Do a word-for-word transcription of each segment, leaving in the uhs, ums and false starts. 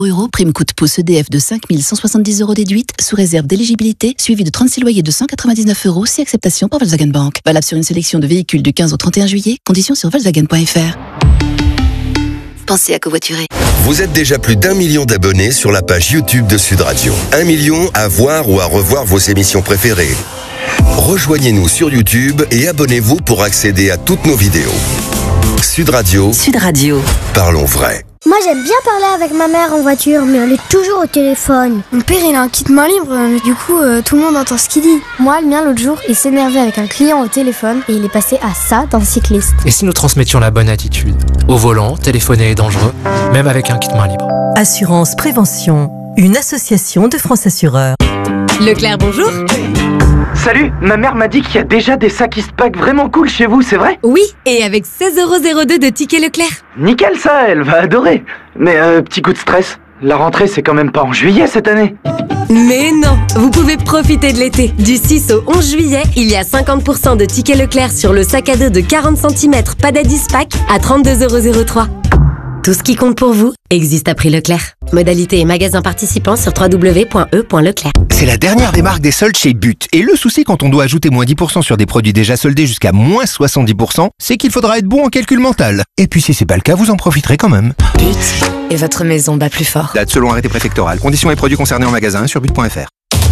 euros, prime coup de pouce E D F de cinq mille cent soixante-dix euros déduite, sous réserve d'éligibilité, suivi de trente-six loyers de cent quatre-vingt-dix-neuf euros, si acceptation par Volkswagen Bank. Valable sur une sélection de véhicules du quinze au trente et un juillet, conditions sur volkswagen point f r. Pensez à covoiturer. Vous êtes déjà plus d'un million d'abonnés sur la page YouTube de Sud Radio. Un million à voir ou à revoir vos émissions préférées. Rejoignez-nous sur YouTube et abonnez-vous pour accéder à toutes nos vidéos. Sud Radio. Sud Radio. Parlons vrai. Moi j'aime bien parler avec ma mère en voiture, mais elle est toujours au téléphone. Mon père il a un kit main libre, mais du coup euh, tout le monde entend ce qu'il dit. Moi le mien l'autre jour il s'énervait avec un client au téléphone et il est passé à ça d'un cycliste. Et si nous transmettions la bonne attitude? Au volant, téléphoner est dangereux, même avec un kit main libre. Assurance Prévention, une association de France Assureurs. Leclerc, bonjour. Salut, ma mère m'a dit qu'il y a déjà des sacs Eastpak vraiment cool chez vous, c'est vrai? Oui, et avec seize euros zéro deux de tickets Leclerc. Nickel ça, elle va adorer. Mais euh, petit coup de stress, la rentrée c'est quand même pas en juillet cette année. Mais non, vous pouvez profiter de l'été. Du six au onze juillet, il y a cinquante pour cent de tickets Leclerc sur le sac à dos de quarante centimètres Padad Eastpak à trente-deux euros zéro trois. Tout ce qui compte pour vous existe à prix Leclerc. Modalité et magasins participants sur w w w point e point leclerc. C'est la dernière des marques des soldes chez But. Et le souci quand on doit ajouter moins dix pour cent sur des produits déjà soldés jusqu'à moins soixante-dix pour cent, c'est qu'il faudra être bon en calcul mental. Et puis si c'est pas le cas, vous en profiterez quand même. But. Et votre maison bat plus fort. Date selon arrêté préfectoral. Conditions et produits concernés en magasin sur but point f r.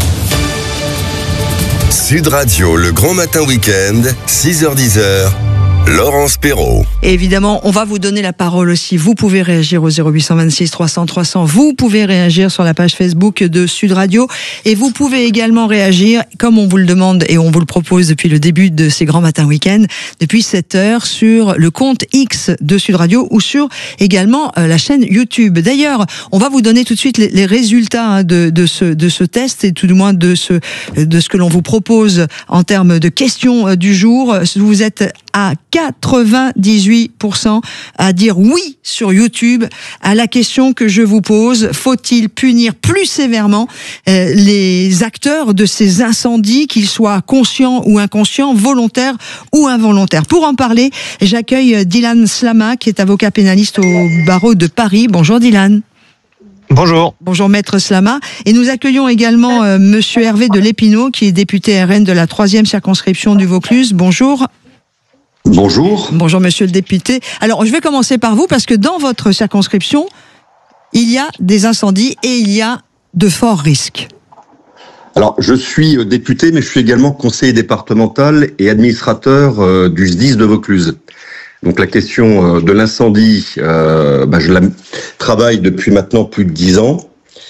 Sud Radio, le grand matin week-end, six heures dix. Laurence Perrault. Et évidemment, on va vous donner la parole aussi. Vous pouvez réagir au zéro huit cent vingt-six trois cents trois cents. Vous pouvez réagir sur la page Facebook de Sud Radio. Et vous pouvez également réagir, comme on vous le demande et on vous le propose depuis le début de ces grands matins week-end, depuis sept heures, sur le compte X de Sud Radio ou sur également la chaîne YouTube. D'ailleurs, on va vous donner tout de suite les, les résultats de, de, ce, de ce test et tout du moins de ce, de ce que l'on vous propose en termes de questions du jour. Vous êtes à quatre-vingt-dix-huit pour cent à dire oui sur YouTube à la question que je vous pose. Faut-il punir plus sévèrement euh, les acteurs de ces incendies, qu'ils soient conscients ou inconscients, volontaires ou involontaires? Pour en parler, j'accueille Dylan Slama, qui est avocat pénaliste au barreau de Paris. Bonjour Dylan. Bonjour. Bonjour Maître Slama. Et nous accueillons également euh, Monsieur Hervé de Lépinot, qui est député R N de la troisième circonscription du Vaucluse. Bonjour. Bonjour. Bonjour monsieur le député. Alors je vais commencer par vous parce que dans votre circonscription, il y a des incendies et il y a de forts risques. Alors je suis député mais je suis également conseiller départemental et administrateur euh, du S D I S de Vaucluse. Donc la question euh, de l'incendie, euh, bah, je la travaille depuis maintenant plus de dix ans.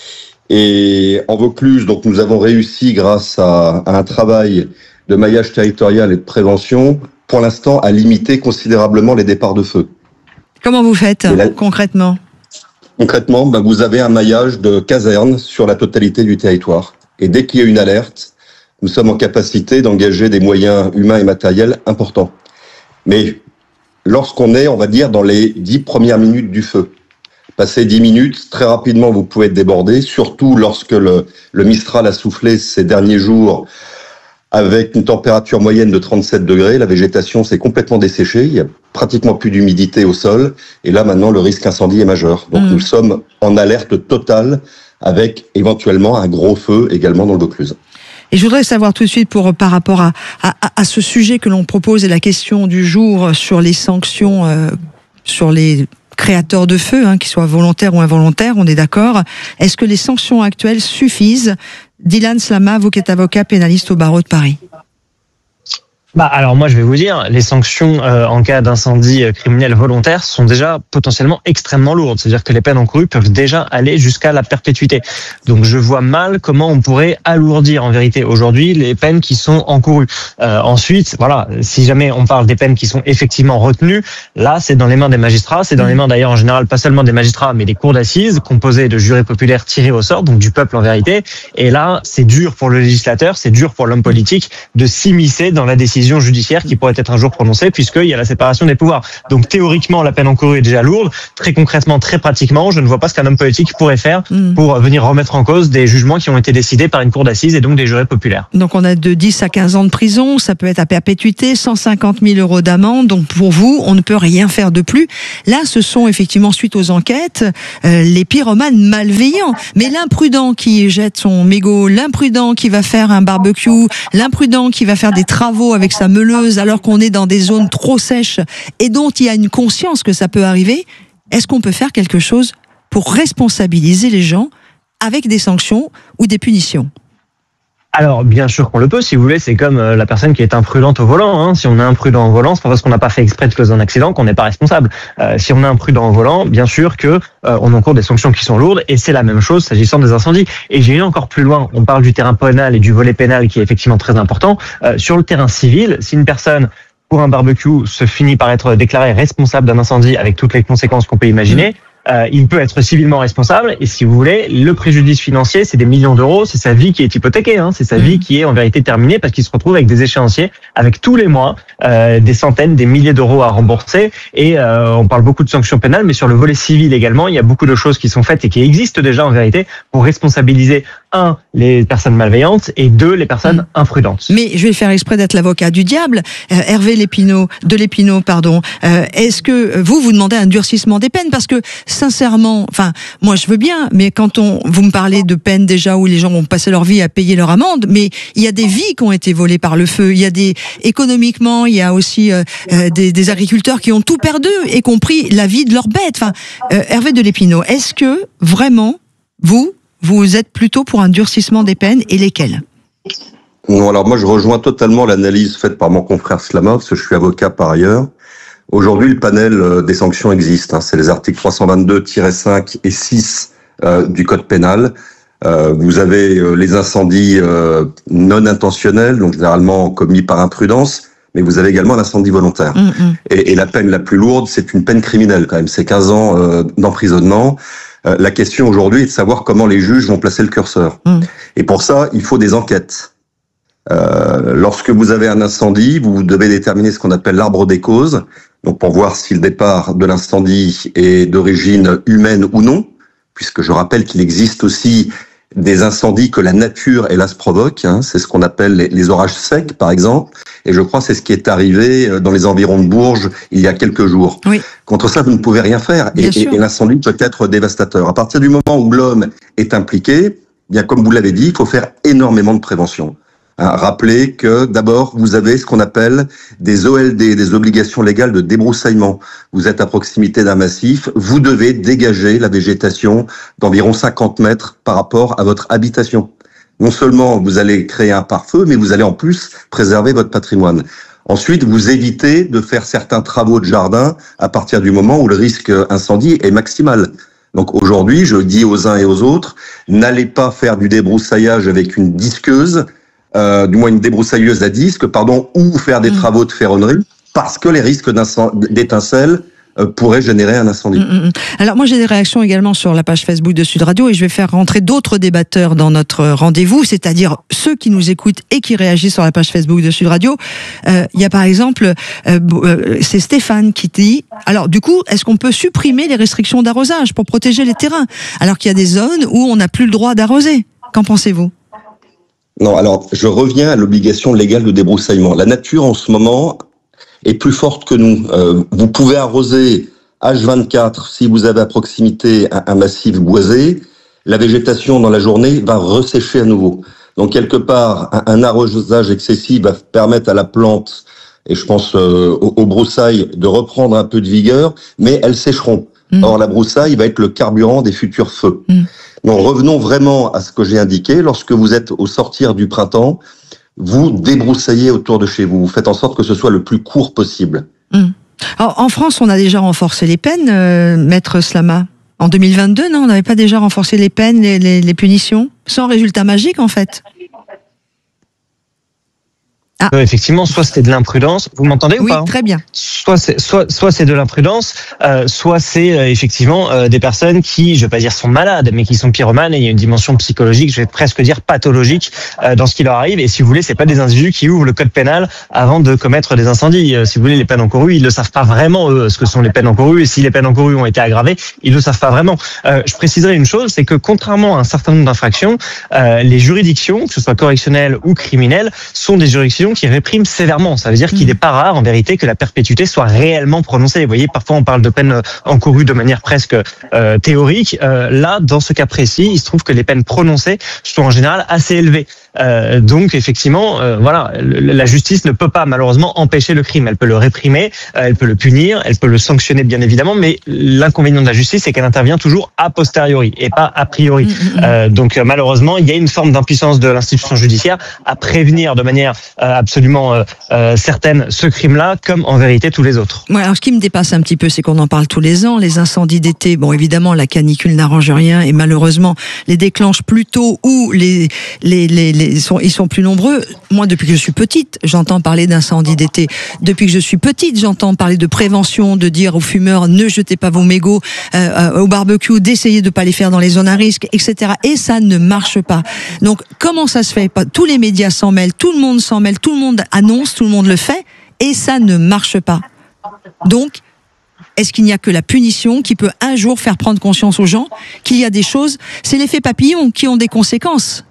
Et en Vaucluse, donc nous avons réussi grâce à, à un travail de maillage territorial et de prévention, pour l'instant, à limiter considérablement les départs de feu. Comment vous faites la... concrètement Concrètement, ben vous avez un maillage de casernes sur la totalité du territoire. Et dès qu'il y a une alerte, nous sommes en capacité d'engager des moyens humains et matériels importants. Mais lorsqu'on est, on va dire, dans les dix premières minutes du feu, passé dix minutes, très rapidement, vous pouvez être débordé, surtout lorsque le, le Mistral a soufflé ces derniers jours avec une température moyenne de trente-sept degrés, la végétation s'est complètement desséchée, il y a pratiquement plus d'humidité au sol, et là maintenant le risque incendie est majeur. Donc mmh. nous sommes en alerte totale avec éventuellement un gros feu également dans le Vaucluse. Et je voudrais savoir tout de suite, pour par rapport à, à, à ce sujet que l'on propose et la question du jour sur les sanctions, euh, sur les créateurs de feu, hein, qu'ils soient volontaires ou involontaires, on est d'accord. Est-ce que les sanctions actuelles suffisent? Dylan Slama, vous qui êtes avocat pénaliste au barreau de Paris. Bah alors moi je vais vous dire, les sanctions euh, en cas d'incendie criminel volontaire sont déjà potentiellement extrêmement lourdes. C'est-à-dire que les peines encourues peuvent déjà aller jusqu'à la perpétuité. Donc je vois mal comment on pourrait alourdir en vérité aujourd'hui les peines qui sont encourues. Euh, ensuite, voilà, si jamais on parle des peines qui sont effectivement retenues, là c'est dans les mains des magistrats, c'est dans les mains d'ailleurs en général pas seulement des magistrats mais des cours d'assises composées de jurés populaires tirés au sort, donc du peuple en vérité. Et là c'est dur pour le législateur, c'est dur pour l'homme politique de s'immiscer dans la décision décision judiciaire qui pourrait être un jour prononcée, puisqu'il y a la séparation des pouvoirs. Donc théoriquement, la peine encourue est déjà lourde. Très concrètement, très pratiquement, je ne vois pas ce qu'un homme politique pourrait faire mmh. pour venir remettre en cause des jugements qui ont été décidés par une cour d'assises et donc des jurés populaires. Donc on a de dix à quinze ans de prison, ça peut être à perpétuité, cent cinquante mille euros d'amende. Donc pour vous, on ne peut rien faire de plus. Là, ce sont effectivement, suite aux enquêtes, euh, les pyromanes malveillants. Mais l'imprudent qui jette son mégot, l'imprudent qui va faire un barbecue, l'imprudent qui va faire des travaux avec sa meuleuse alors qu'on est dans des zones trop sèches et dont il y a une conscience que ça peut arriver, est-ce qu'on peut faire quelque chose pour responsabiliser les gens avec des sanctions ou des punitions? Alors, bien sûr qu'on le peut, si vous voulez, c'est comme la personne qui est imprudente au volant. Hein. Si on est imprudent au volant, c'est pas parce qu'on n'a pas fait exprès de causer un accident qu'on n'est pas responsable. Euh, si on est imprudent au volant, bien sûr que euh, on encourt des sanctions qui sont lourdes, et c'est la même chose s'agissant des incendies. Et j'ai eu encore plus loin, on parle du terrain pénal et du volet pénal qui est effectivement très important. Euh, sur le terrain civil, si une personne pour un barbecue se finit par être déclarée responsable d'un incendie avec toutes les conséquences qu'on peut imaginer, Euh, il peut être civilement responsable, et si vous voulez, le préjudice financier, c'est des millions d'euros, c'est sa vie qui est hypothéquée, hein, c'est sa mmh. vie qui est en vérité terminée parce qu'il se retrouve avec des échéanciers, avec tous les mois euh, des centaines, des milliers d'euros à rembourser, et euh, on parle beaucoup de sanctions pénales, mais sur le volet civil également, il y a beaucoup de choses qui sont faites et qui existent déjà en vérité pour responsabiliser, un, les personnes malveillantes, et deux, les personnes mmh. imprudentes. Mais je vais faire exprès d'être l'avocat du diable, euh, Hervé Lépinaud, de Lépinaud, pardon, euh, est-ce que vous, vous demandez un durcissement des peines? Parce que sincèrement, enfin, moi je veux bien, mais quand on, vous me parlez de peines déjà où les gens vont passer leur vie à payer leur amende, mais il y a des vies qui ont été volées par le feu, il y a des, économiquement, il y a aussi euh, euh, des, des agriculteurs qui ont tout perdu, y compris la vie de leurs bêtes. Enfin, euh, Hervé de Lépinaud, est-ce que vraiment, vous, vous êtes plutôt pour un durcissement des peines, et lesquelles? Non, alors moi je rejoins totalement l'analyse faite par mon confrère Slama, parce que je suis avocat par ailleurs. Aujourd'hui, le panel des sanctions existe. Hein. C'est les articles trois cent vingt-deux tiret cinq et six euh, du Code pénal. Euh, vous avez euh, les incendies euh, non intentionnels, donc généralement commis par imprudence, mais vous avez également l'incendie volontaire. Mmh, mmh. Et, et la peine la plus lourde, c'est une peine criminelle quand même. C'est quinze ans euh, d'emprisonnement. Euh, la question aujourd'hui est de savoir comment les juges vont placer le curseur. Mmh. Et pour ça, il faut des enquêtes. Euh, lorsque vous avez un incendie, vous devez déterminer ce qu'on appelle l'arbre des causes, donc pour voir si le départ de l'incendie est d'origine humaine ou non, puisque je rappelle qu'il existe aussi des incendies que la nature, hélas, provoque, hein, c'est ce qu'on appelle les, les orages secs, par exemple, et je crois que c'est ce qui est arrivé dans les environs de Bourges il y a quelques jours. Oui. Contre ça, vous ne pouvez rien faire, et, et, et l'incendie peut être dévastateur. À partir du moment où l'homme est impliqué, bien comme vous l'avez dit, il faut faire énormément de prévention. Hein, rappelez que d'abord, vous avez ce qu'on appelle des O L D, des obligations légales de débroussaillement. Vous êtes à proximité d'un massif, vous devez dégager la végétation d'environ cinquante mètres par rapport à votre habitation. Non seulement vous allez créer un pare-feu, mais vous allez en plus préserver votre patrimoine. Ensuite, vous évitez de faire certains travaux de jardin à partir du moment où le risque incendie est maximal. Donc aujourd'hui, je dis aux uns et aux autres, n'allez pas faire du débroussaillage avec une disqueuse, Euh, du moins une débroussailleuse à disque, pardon, ou faire des mmh. travaux de ferronnerie, parce que les risques d'étincelles euh, pourraient générer un incendie. Mmh. Alors moi j'ai des réactions également sur la page Facebook de Sud Radio, et je vais faire rentrer d'autres débatteurs dans notre rendez-vous, c'est-à-dire ceux qui nous écoutent et qui réagissent sur la page Facebook de Sud Radio. Euh, il y a par exemple, euh, euh, c'est Stéphane qui dit, alors du coup, est-ce qu'on peut supprimer les restrictions d'arrosage pour protéger les terrains, alors qu'il y a des zones où on n'a plus le droit d'arroser? Qu'en pensez-vous? Non, alors je reviens à l'obligation légale de débroussaillement. La nature en ce moment est plus forte que nous. Euh, vous pouvez arroser H vingt-quatre si vous avez à proximité un, un massif boisé. La végétation dans la journée va ressécher à nouveau. Donc quelque part, un, un arrosage excessif va permettre à la plante, et je pense euh, aux, aux broussailles, de reprendre un peu de vigueur, mais elles sécheront. Mmh. Or la broussaille va être le carburant des futurs feux. Mmh. Donc revenons vraiment à ce que j'ai indiqué. Lorsque vous êtes au sortir du printemps, vous débroussaillez autour de chez vous. Vous faites en sorte que ce soit le plus court possible. Mmh. Alors, en France, on a déjà renforcé les peines, euh, Maître Slama. En deux mille vingt-deux, non, on n'avait pas déjà renforcé les peines, les, les, les punitions, sans résultat magique en fait. Ah. Euh, effectivement, soit c'était de l'imprudence. Vous m'entendez oui, ou pas? Oui, très bien. Soit c'est, soit, soit c'est de l'imprudence, euh, soit c'est euh, effectivement euh, des personnes qui, je vais pas dire sont malades, mais qui sont pyromanes. Et il y a une dimension psychologique, je vais presque dire pathologique, euh, dans ce qui leur arrive. Et si vous voulez, c'est pas des individus qui ouvrent le code pénal avant de commettre des incendies. Euh, si vous voulez, les peines encourues, ils le savent pas vraiment eux, ce que sont les peines encourues. Et si les peines encourues ont été aggravées, ils le savent pas vraiment. Euh, je préciserai une chose, c'est que contrairement à un certain nombre d'infractions, euh, les juridictions, que ce soit correctionnelles ou criminelles, sont des juridictions qui répriment sévèrement. Ça veut dire qu'il n'est pas rare, en vérité, que la perpétuité soit réellement prononcée. Vous voyez, parfois on parle de peines encourues de manière presque euh, théorique. Euh, là, dans ce cas précis, il se trouve que les peines prononcées sont en général assez élevées. Euh, donc effectivement, euh, voilà, la justice ne peut pas malheureusement empêcher le crime. Elle peut le réprimer, euh, elle peut le punir, elle peut le sanctionner bien évidemment, mais l'inconvénient de la justice, c'est qu'elle intervient toujours a posteriori et pas a priori. Mmh, euh, donc euh, malheureusement, il y a une forme d'impuissance de l'institution judiciaire à prévenir de manière euh, absolument euh, euh, certaine ce crime-là, comme en vérité tous les autres. Ouais, alors ce qui me dépasse un petit peu, c'est qu'on en parle tous les ans. Les incendies d'été, bon évidemment, la canicule n'arrange rien et malheureusement les déclenche plus tôt ou les les les, les ils sont, ils sont plus nombreux. Moi, depuis que je suis petite, j'entends parler d'incendies d'été. Depuis que je suis petite, j'entends parler de prévention, de dire aux fumeurs ne jetez pas vos mégots euh, au barbecue, d'essayer de pas les faire dans les zones à risque, et cetera. Et ça ne marche pas. Donc, comment ça se fait? Tous les médias s'en mêlent, tout le monde s'en mêle, tout le monde annonce, tout le monde le fait, et ça ne marche pas. Donc, est-ce qu'il n'y a que la punition qui peut un jour faire prendre conscience aux gens qu'il y a des choses, c'est l'effet papillon qui ont des conséquences?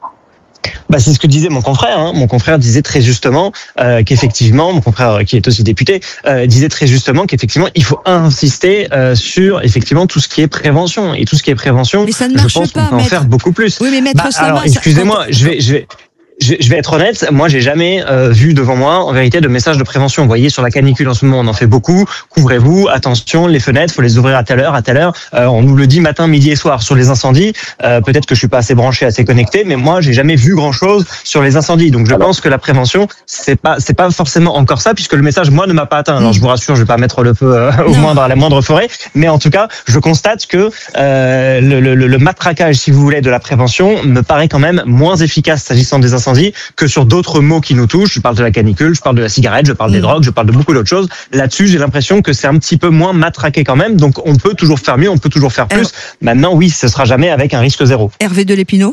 Bah, c'est ce que disait mon confrère. Hein. Mon confrère disait très justement euh, qu'effectivement, mon confrère qui est aussi député, euh, disait très justement qu'effectivement, il faut insister euh, sur effectivement tout ce qui est prévention et tout ce qui est prévention. Mais ça ne je marche pense pas, qu'on peut en maître. faire beaucoup plus. Oui, mais maître bah, Slama, alors, excusez-moi, ça... je vais, je vais. Je, je vais être honnête, moi j'ai jamais euh, vu devant moi en vérité de message de prévention. Vous voyez, sur la canicule en ce moment on en fait beaucoup, couvrez-vous, attention, les fenêtres, faut les ouvrir à telle heure, à telle heure, euh, on nous le dit matin, midi et soir. Sur les incendies, euh, peut-être que je suis pas assez branché, assez connecté, mais moi j'ai jamais vu grand-chose sur les incendies. Donc je Alors. pense que la prévention, c'est pas c'est pas forcément encore ça, puisque le message moi ne m'a pas atteint. Alors je vous rassure, je vais pas mettre le feu euh, au moindre à la moindre forêt, mais en tout cas, je constate que euh, le, le, le matraquage, si vous voulez, de la prévention me paraît quand même moins efficace s'agissant des incendies que sur d'autres mots qui nous touchent. Je parle de la canicule, je parle de la cigarette, je parle des drogues, je parle de beaucoup d'autres choses. Là-dessus, j'ai l'impression que c'est un petit peu moins matraqué quand même. Donc, on peut toujours faire mieux, on peut toujours faire plus. Alors, maintenant, oui, ce sera jamais avec un risque zéro. Hervé de Lépinot.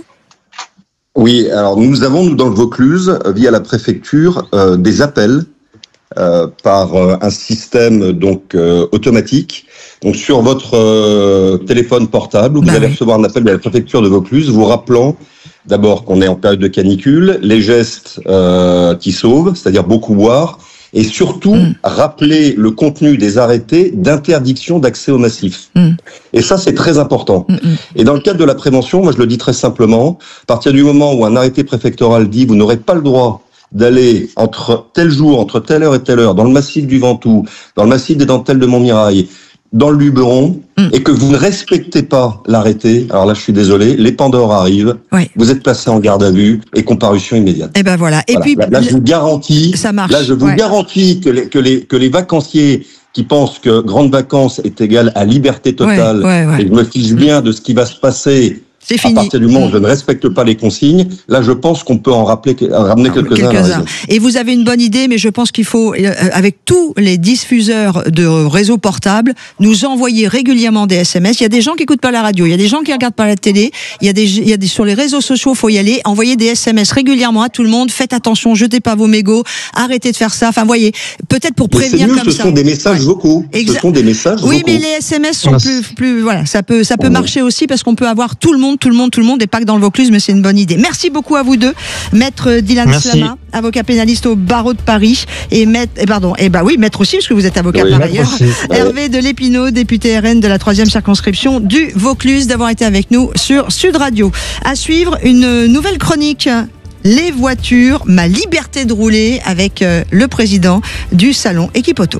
Oui, alors nous avons, nous, dans le Vaucluse, via la préfecture, euh, des appels euh, par euh, un système donc euh, automatique. Donc, sur votre euh, téléphone portable, vous bah allez oui. recevoir un appel de la préfecture de Vaucluse vous rappelant d'abord qu'on est en période de canicule, les gestes euh, qui sauvent, c'est-à-dire beaucoup boire, et surtout mmh. rappeler le contenu des arrêtés d'interdiction d'accès au massif. Mmh. Et ça, c'est très important. Mmh. Et dans le cadre de la prévention, moi je le dis très simplement, à partir du moment où un arrêté préfectoral dit vous n'aurez pas le droit d'aller entre tel jour, entre telle heure et telle heure, dans le massif du Ventoux, dans le massif des Dentelles de Montmirail, dans le Luberon, mmh. et que vous ne respectez pas l'arrêté, alors là je suis désolé, les Pandores arrivent, oui. vous êtes placé en garde à vue et comparution immédiate. Et ben voilà. Et voilà. puis là, là je vous garantis, ça marche. Là je vous ouais. garantis que les, que les que les vacanciers qui pensent que grande vacances est égale à liberté totale, ouais, ouais, ouais. et je me fiche bien de ce qui va se passer. C'est fini. À partir du moment où je ne respecte pas les consignes, là, je pense qu'on peut en rappeler, ramener quelques-uns. quelques-uns. Et vous avez une bonne idée, mais je pense qu'il faut, euh, avec tous les diffuseurs de réseaux portables, nous envoyer régulièrement des S M S. Il y a des gens qui écoutent pas la radio, il y a des gens qui regardent pas la télé, il y a des, il y a des sur les réseaux sociaux, faut y aller, envoyer des S M S régulièrement à tout le monde. Faites attention, jetez pas vos mégots, arrêtez de faire ça. Enfin, voyez, peut-être pour mais prévenir mieux, comme ce ça. Ce sont des messages ouais. vocaux. Exa- ce sont des messages oui, vocaux. mais les S M S sont plus, plus, voilà, ça peut, ça peut ouais. marcher aussi parce qu'on peut avoir tout le monde, tout le monde, tout le monde, et pas que dans le Vaucluse, mais c'est une bonne idée. Merci beaucoup à vous deux, maître Dylan Merci. Slama, avocat pénaliste au barreau de Paris, et maître, et pardon, et bah oui, maître aussi, parce que vous êtes avocat oui, par ailleurs. Hervé de Lépinot, député R N de la troisième circonscription du Vaucluse, d'avoir été avec nous sur Sud Radio. À suivre, une nouvelle chronique. Les voitures, ma liberté de rouler, avec euh, le président du salon Equipoto.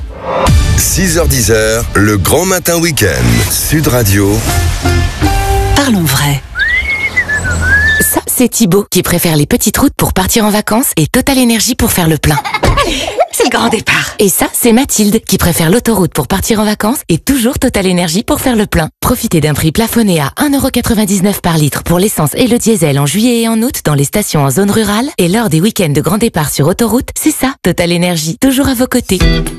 six heures dix, le grand matin week-end. Sud Radio. Parlons vrai. Ça, c'est Thibaut qui préfère les petites routes pour partir en vacances et Total Énergie pour faire le plein. c'est le grand départ. Et ça, c'est Mathilde, qui préfère l'autoroute pour partir en vacances et toujours Total Énergie pour faire le plein. Profitez d'un prix plafonné à un euro quatre-vingt-dix-neuf par litre pour l'essence et le diesel en juillet et en août dans les stations en zone rurale. Et lors des week-ends de grand départ sur autoroute, c'est ça, Total Énergie, toujours à vos côtés.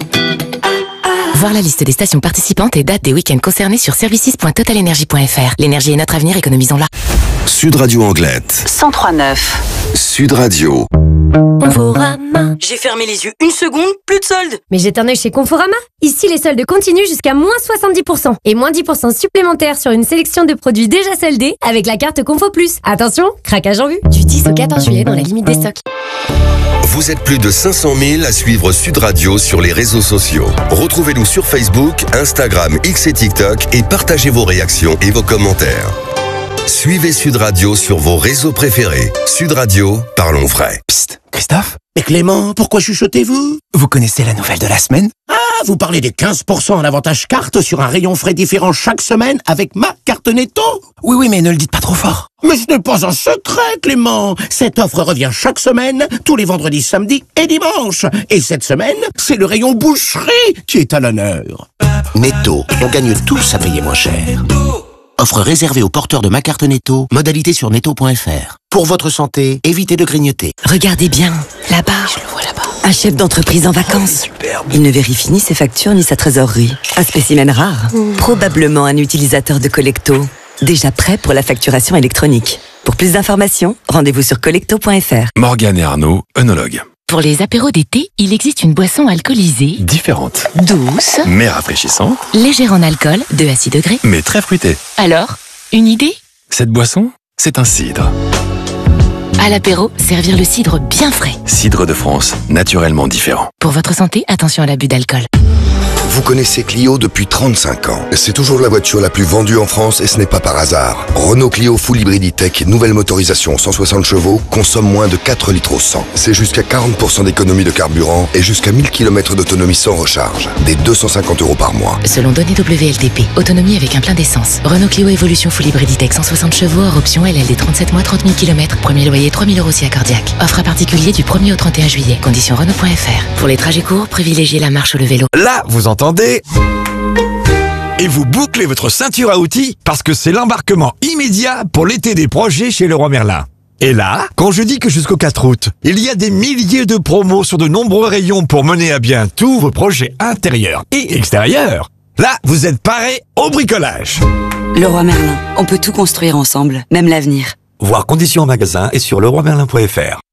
Voir la liste des stations participantes et dates des week-ends concernés sur services point total energy point f r. L'énergie est notre avenir, économisons-la. Sud Radio Anglette. cent trois neuf. Sud Radio. Conforama. J'ai fermé les yeux une seconde, plus de soldes. Mais jette un œil chez Conforama. Ici, les soldes continuent jusqu'à moins soixante-dix pour cent. Et moins dix pour cent supplémentaires sur une sélection de produits déjà soldés avec la carte Confo Plus. Attention, craquage en vue. Du dix au quatorze juillet dans la limite des stocks. Vous êtes plus de cinq cent mille à suivre Sud Radio sur les réseaux sociaux. Retrouvez-nous sur Facebook, Instagram, X et TikTok et partagez vos réactions et vos commentaires. Suivez Sud Radio sur vos réseaux préférés. Sud Radio, parlons vrai. Psst, Christophe? Mais Clément, pourquoi chuchotez-vous? Vous connaissez la nouvelle de la semaine? Ah, vous parlez des quinze pour cent en avantage carte sur un rayon frais différent chaque semaine avec ma carte Netto? Oui, oui, mais ne le dites pas trop fort. Mais ce n'est pas un secret, Clément. Cette offre revient chaque semaine, tous les vendredis, samedis et dimanches. Et cette semaine, c'est le rayon boucherie qui est à l'honneur. Netto, on gagne tous à payer moins cher. Offre réservée aux porteurs de ma carte Netto, modalité sur netto point f r. Pour votre santé, évitez de grignoter. Regardez bien, là-bas. Je le vois là-bas. Un chef d'entreprise en vacances. Il ne vérifie ni ses factures ni sa trésorerie. Un spécimen rare. Mmh. Probablement un utilisateur de Collecto. Déjà prêt pour la facturation électronique. Pour plus d'informations, rendez-vous sur collecto point f r. Morgane et Arnaud, œnologues. Pour les apéros d'été, il existe une boisson alcoolisée. Différente. Douce. Mais rafraîchissante. Légère en alcool, deux à six degrés. Mais très fruitée. Alors, une idée? Cette boisson, c'est un cidre. À l'apéro, servir le cidre bien frais. Cidre de France, naturellement différent. Pour votre santé, attention à l'abus d'alcool. Vous connaissez Clio depuis trente-cinq ans. C'est toujours la voiture la plus vendue en France et ce n'est pas par hasard. Renault Clio Full Hybrid E-Tech, nouvelle motorisation cent soixante chevaux, consomme moins de quatre litres au cent. C'est jusqu'à quarante pour cent d'économie de carburant et jusqu'à mille kilomètres d'autonomie sans recharge. Des deux cent cinquante euros par mois. Selon données W L T P, autonomie avec un plein d'essence. Renault Clio Evolution Full Hybrid E-Tech cent soixante chevaux, hors option L L D trente-sept mois, trente mille kilomètres. Premier loyer trois mille euros si accordiaque. Offre à particulier du premier au trente et un juillet. Conditions Renault point f r. Pour les trajets courts, privilégiez la marche ou le vélo. Là, vous entendez ? Et vous bouclez votre ceinture à outils parce que c'est l'embarquement immédiat pour l'été des projets chez Leroy Merlin. Et là, quand je dis que jusqu'au quatre août, il y a des milliers de promos sur de nombreux rayons pour mener à bien tous vos projets intérieurs et extérieurs, là, vous êtes parés au bricolage. Leroy Merlin, on peut tout construire ensemble, même l'avenir. Voir conditions en magasin et sur leroy merlin point f r.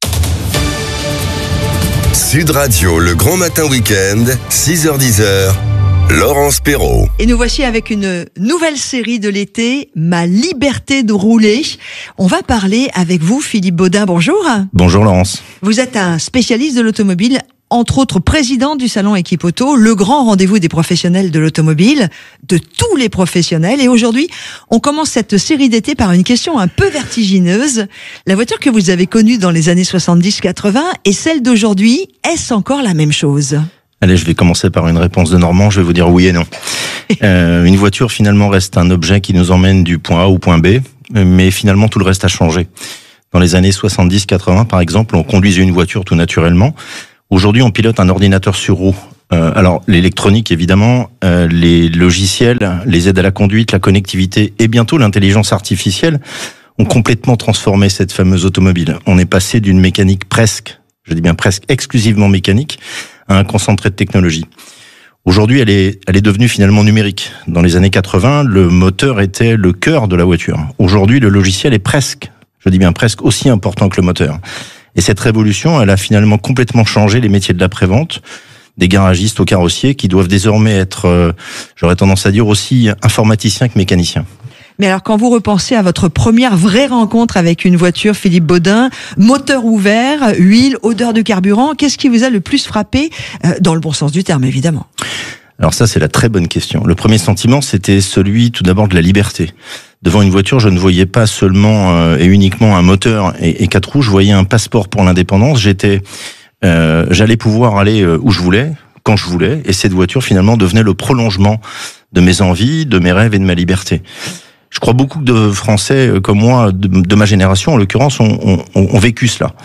Sud Radio, le grand matin week-end, six heures dix. Laurence Perrault. Et nous voici avec une nouvelle série de l'été, Ma liberté de rouler. On va parler avec vous, Philippe Baudin. Bonjour. Bonjour Laurence. Vous êtes un spécialiste de l'automobile, entre autres président du salon Équipe Auto, le grand rendez-vous des professionnels de l'automobile, de tous les professionnels. Et aujourd'hui, on commence cette série d'été par une question un peu vertigineuse. La voiture que vous avez connue dans les années soixante-dix quatre-vingts et celle d'aujourd'hui, est-ce encore la même chose ? Allez, je vais commencer par une réponse de Normand, je vais vous dire oui et non. Euh, une voiture finalement reste un objet qui nous emmène du point A au point B, mais finalement tout le reste a changé. Dans les années soixante-dix quatre-vingts par exemple, on conduisait une voiture tout naturellement. Aujourd'hui, on pilote un ordinateur sur roue. Euh, alors, l'électronique évidemment, euh, les logiciels, les aides à la conduite, la connectivité et bientôt l'intelligence artificielle ont complètement transformé cette fameuse automobile. On est passé d'une mécanique presque, je dis bien presque exclusivement mécanique, à un concentré de technologie. Aujourd'hui, elle est, elle est devenue finalement numérique. Dans les années quatre-vingts, le moteur était le cœur de la voiture. Aujourd'hui, le logiciel est presque, je dis bien presque, aussi important que le moteur. Et cette révolution, elle a finalement complètement changé les métiers de l'après-vente, des garagistes aux carrossiers, qui doivent désormais être, euh, j'aurais tendance à dire, aussi informaticiens que mécaniciens. Mais alors, quand vous repensez à votre première vraie rencontre avec une voiture, Philippe Baudin, moteur ouvert, huile, odeur de carburant, qu'est-ce qui vous a le plus frappé, euh, dans le bon sens du terme, évidemment ? Alors ça, c'est la très bonne question. Le premier sentiment, c'était celui, tout d'abord, de la liberté. Devant une voiture, je ne voyais pas seulement euh, et uniquement un moteur et, et quatre roues, je voyais un passeport pour l'indépendance. J'étais, euh, j'allais pouvoir aller euh, où je voulais, quand je voulais, et cette voiture, finalement, devenait le prolongement de mes envies, de mes rêves et de ma liberté. Je crois beaucoup de Français comme moi, de, de ma génération en l'occurrence, ont, ont, ont vécu cela.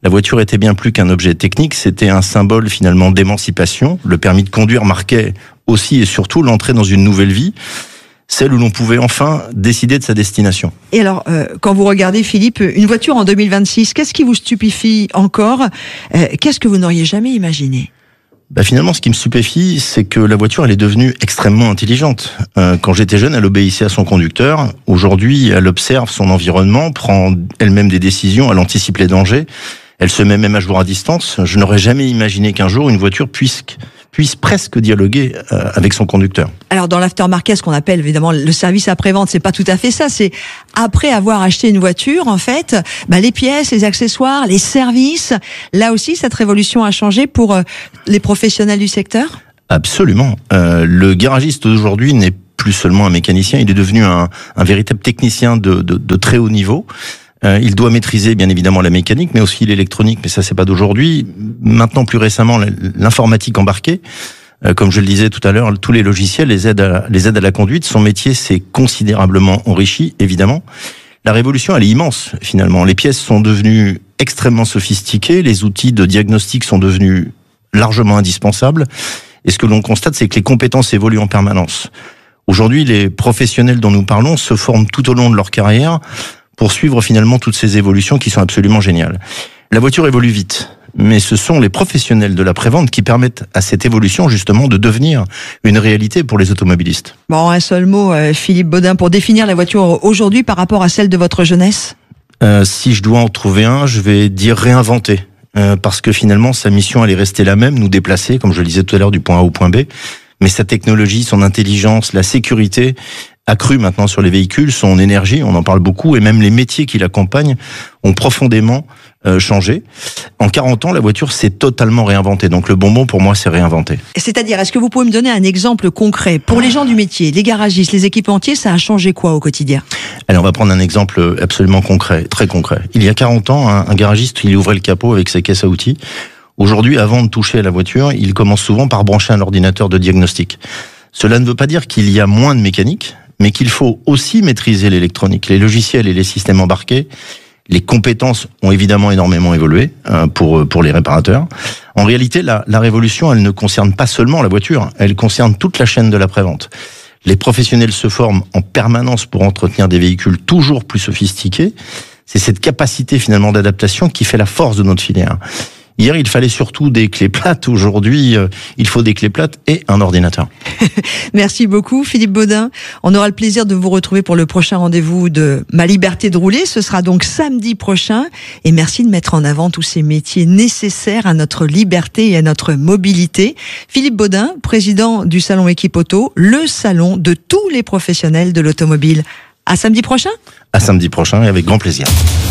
La voiture était bien plus qu'un objet technique, c'était un symbole finalement d'émancipation. Le permis de conduire marquait aussi et surtout l'entrée dans une nouvelle vie, celle où l'on pouvait enfin décider de sa destination. Et alors, euh, quand vous regardez, Philippe, une voiture en deux mille vingt-six, qu'est-ce qui vous stupéfie encore ? euh, Qu'est-ce que vous n'auriez jamais imaginé ? Bah finalement, ce qui me stupéfie, c'est que la voiture, elle est devenue extrêmement intelligente. Euh, quand j'étais jeune, elle obéissait à son conducteur. Aujourd'hui, elle observe son environnement, prend elle-même des décisions, elle anticipe les dangers. Elle se met même à jour à distance. Je n'aurais jamais imaginé qu'un jour, une voiture puisse, puisse presque dialoguer euh, avec son conducteur. Alors, dans l'aftermarket, ce qu'on appelle évidemment le service après-vente, c'est pas tout à fait ça. C'est après avoir acheté une voiture, en fait, bah, les pièces, les accessoires, les services. Là aussi, cette révolution a changé pour euh, les professionnels du secteur ? Absolument. Euh, le garagiste d'aujourd'hui n'est plus seulement un mécanicien, il est devenu un, un véritable technicien de, de, de très haut niveau. Euh, il doit maîtriser bien évidemment la mécanique, mais aussi l'électronique, mais ça c'est pas d'aujourd'hui. Maintenant, plus récemment, l'informatique embarquée. Euh, comme je le disais tout à l'heure, tous les logiciels, les aides à, les aides à la conduite, son métier s'est considérablement enrichi, évidemment. La révolution, elle est immense, finalement. Les pièces sont devenues extrêmement sophistiquées, les outils de diagnostic sont devenus largement indispensables. Et ce que l'on constate, c'est que les compétences évoluent en permanence. Aujourd'hui, les professionnels dont nous parlons se forment tout au long de leur carrière pour suivre finalement toutes ces évolutions qui sont absolument géniales. La voiture évolue vite, mais ce sont les professionnels de la prévente qui permettent à cette évolution justement de devenir une réalité pour les automobilistes. Bon, un seul mot, euh, Philippe Baudin, pour définir la voiture aujourd'hui par rapport à celle de votre jeunesse ? euh, Si je dois en trouver un, je vais dire réinventer. Euh, parce que finalement, sa mission, elle est restée la même, nous déplacer, comme je le disais tout à l'heure, du point A au point B. Mais sa technologie, son intelligence, la sécurité accrue maintenant sur les véhicules, son énergie, on en parle beaucoup, et même les métiers qui l'accompagnent ont profondément euh, changé. En quarante ans, la voiture s'est totalement réinventée. Donc le bon mot pour moi, c'est réinventer. C'est-à-dire, est-ce que vous pouvez me donner un exemple concret pour les gens du métier, les garagistes, les équipementiers, ça a changé quoi au quotidien ? Alors on va prendre un exemple absolument concret, très concret. Il y a quarante ans, un, un garagiste, il ouvrait le capot avec ses caisses à outils. Aujourd'hui, avant de toucher à la voiture, il commence souvent par brancher un ordinateur de diagnostic. Cela ne veut pas dire qu'il y a moins de mécanique, mais qu'il faut aussi maîtriser l'électronique, les logiciels et les systèmes embarqués. Les compétences ont évidemment énormément évolué euh, pour pour les réparateurs. En réalité, la, la révolution, elle ne concerne pas seulement la voiture, elle concerne toute la chaîne de la prévente. Les professionnels se forment en permanence pour entretenir des véhicules toujours plus sophistiqués. C'est cette capacité finalement d'adaptation qui fait la force de notre filière. Hier, il fallait surtout des clés plates. Aujourd'hui, euh, il faut des clés plates et un ordinateur. Merci beaucoup, Philippe Baudin. On aura le plaisir de vous retrouver pour le prochain rendez-vous de Ma Liberté de rouler. Ce sera donc samedi prochain. Et merci de mettre en avant tous ces métiers nécessaires à notre liberté et à notre mobilité. Philippe Baudin, président du Salon Équipe Auto, le salon de tous les professionnels de l'automobile. À samedi prochain ? À samedi prochain et avec grand plaisir.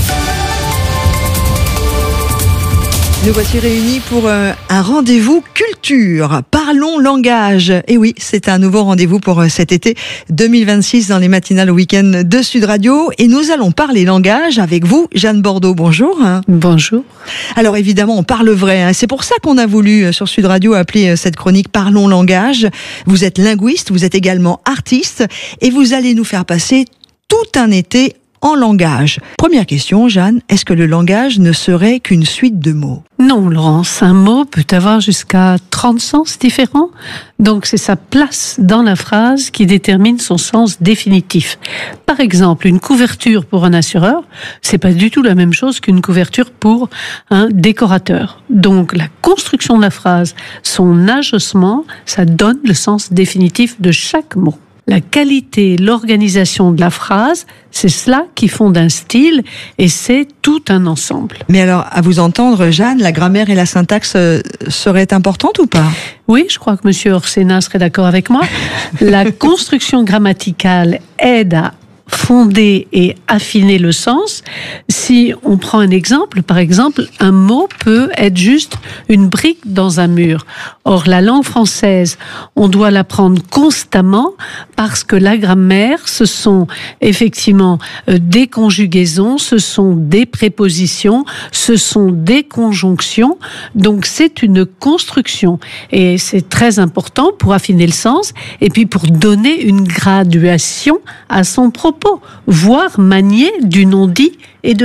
Nous voici réunis pour euh, un rendez-vous culture. Parlons langage. Et oui, c'est un nouveau rendez-vous pour euh, cet été deux mille vingt-six dans les matinales week-end de Sud Radio. Et nous allons parler langage avec vous, Jeanne Bordeaux. Bonjour. Bonjour. Alors évidemment, on parle vrai. Hein. C'est pour ça qu'on a voulu, euh, sur Sud Radio, appeler euh, cette chronique Parlons langage. Vous êtes linguiste, vous êtes également artiste. Et vous allez nous faire passer tout un été en langage. Première question, Jeanne, est-ce que le langage ne serait qu'une suite de mots ? Non, Laurence, un mot peut avoir jusqu'à trente sens différents. Donc c'est sa place dans la phrase qui détermine son sens définitif. Par exemple, une couverture pour un assureur, c'est pas du tout la même chose qu'une couverture pour un décorateur. Donc la construction de la phrase, son agencement, ça donne le sens définitif de chaque mot. La qualité, l'organisation de la phrase, c'est cela qui fonde un style et c'est tout un ensemble. Mais alors, à vous entendre, Jeanne, la grammaire et la syntaxe euh, seraient importantes ou pas ? Oui, je crois que Monsieur Orsena serait d'accord avec moi. La construction grammaticale aide à fonder et affiner le sens. Si on prend un exemple, par exemple, un mot peut être juste une brique dans un mur. Or, la langue française, on doit l'apprendre constamment parce que la grammaire, ce sont effectivement des conjugaisons, ce sont des prépositions, ce sont des conjonctions. Donc, c'est une construction et c'est très important pour affiner le sens et puis pour donner une graduation à son propos, voire manier du non-dit et de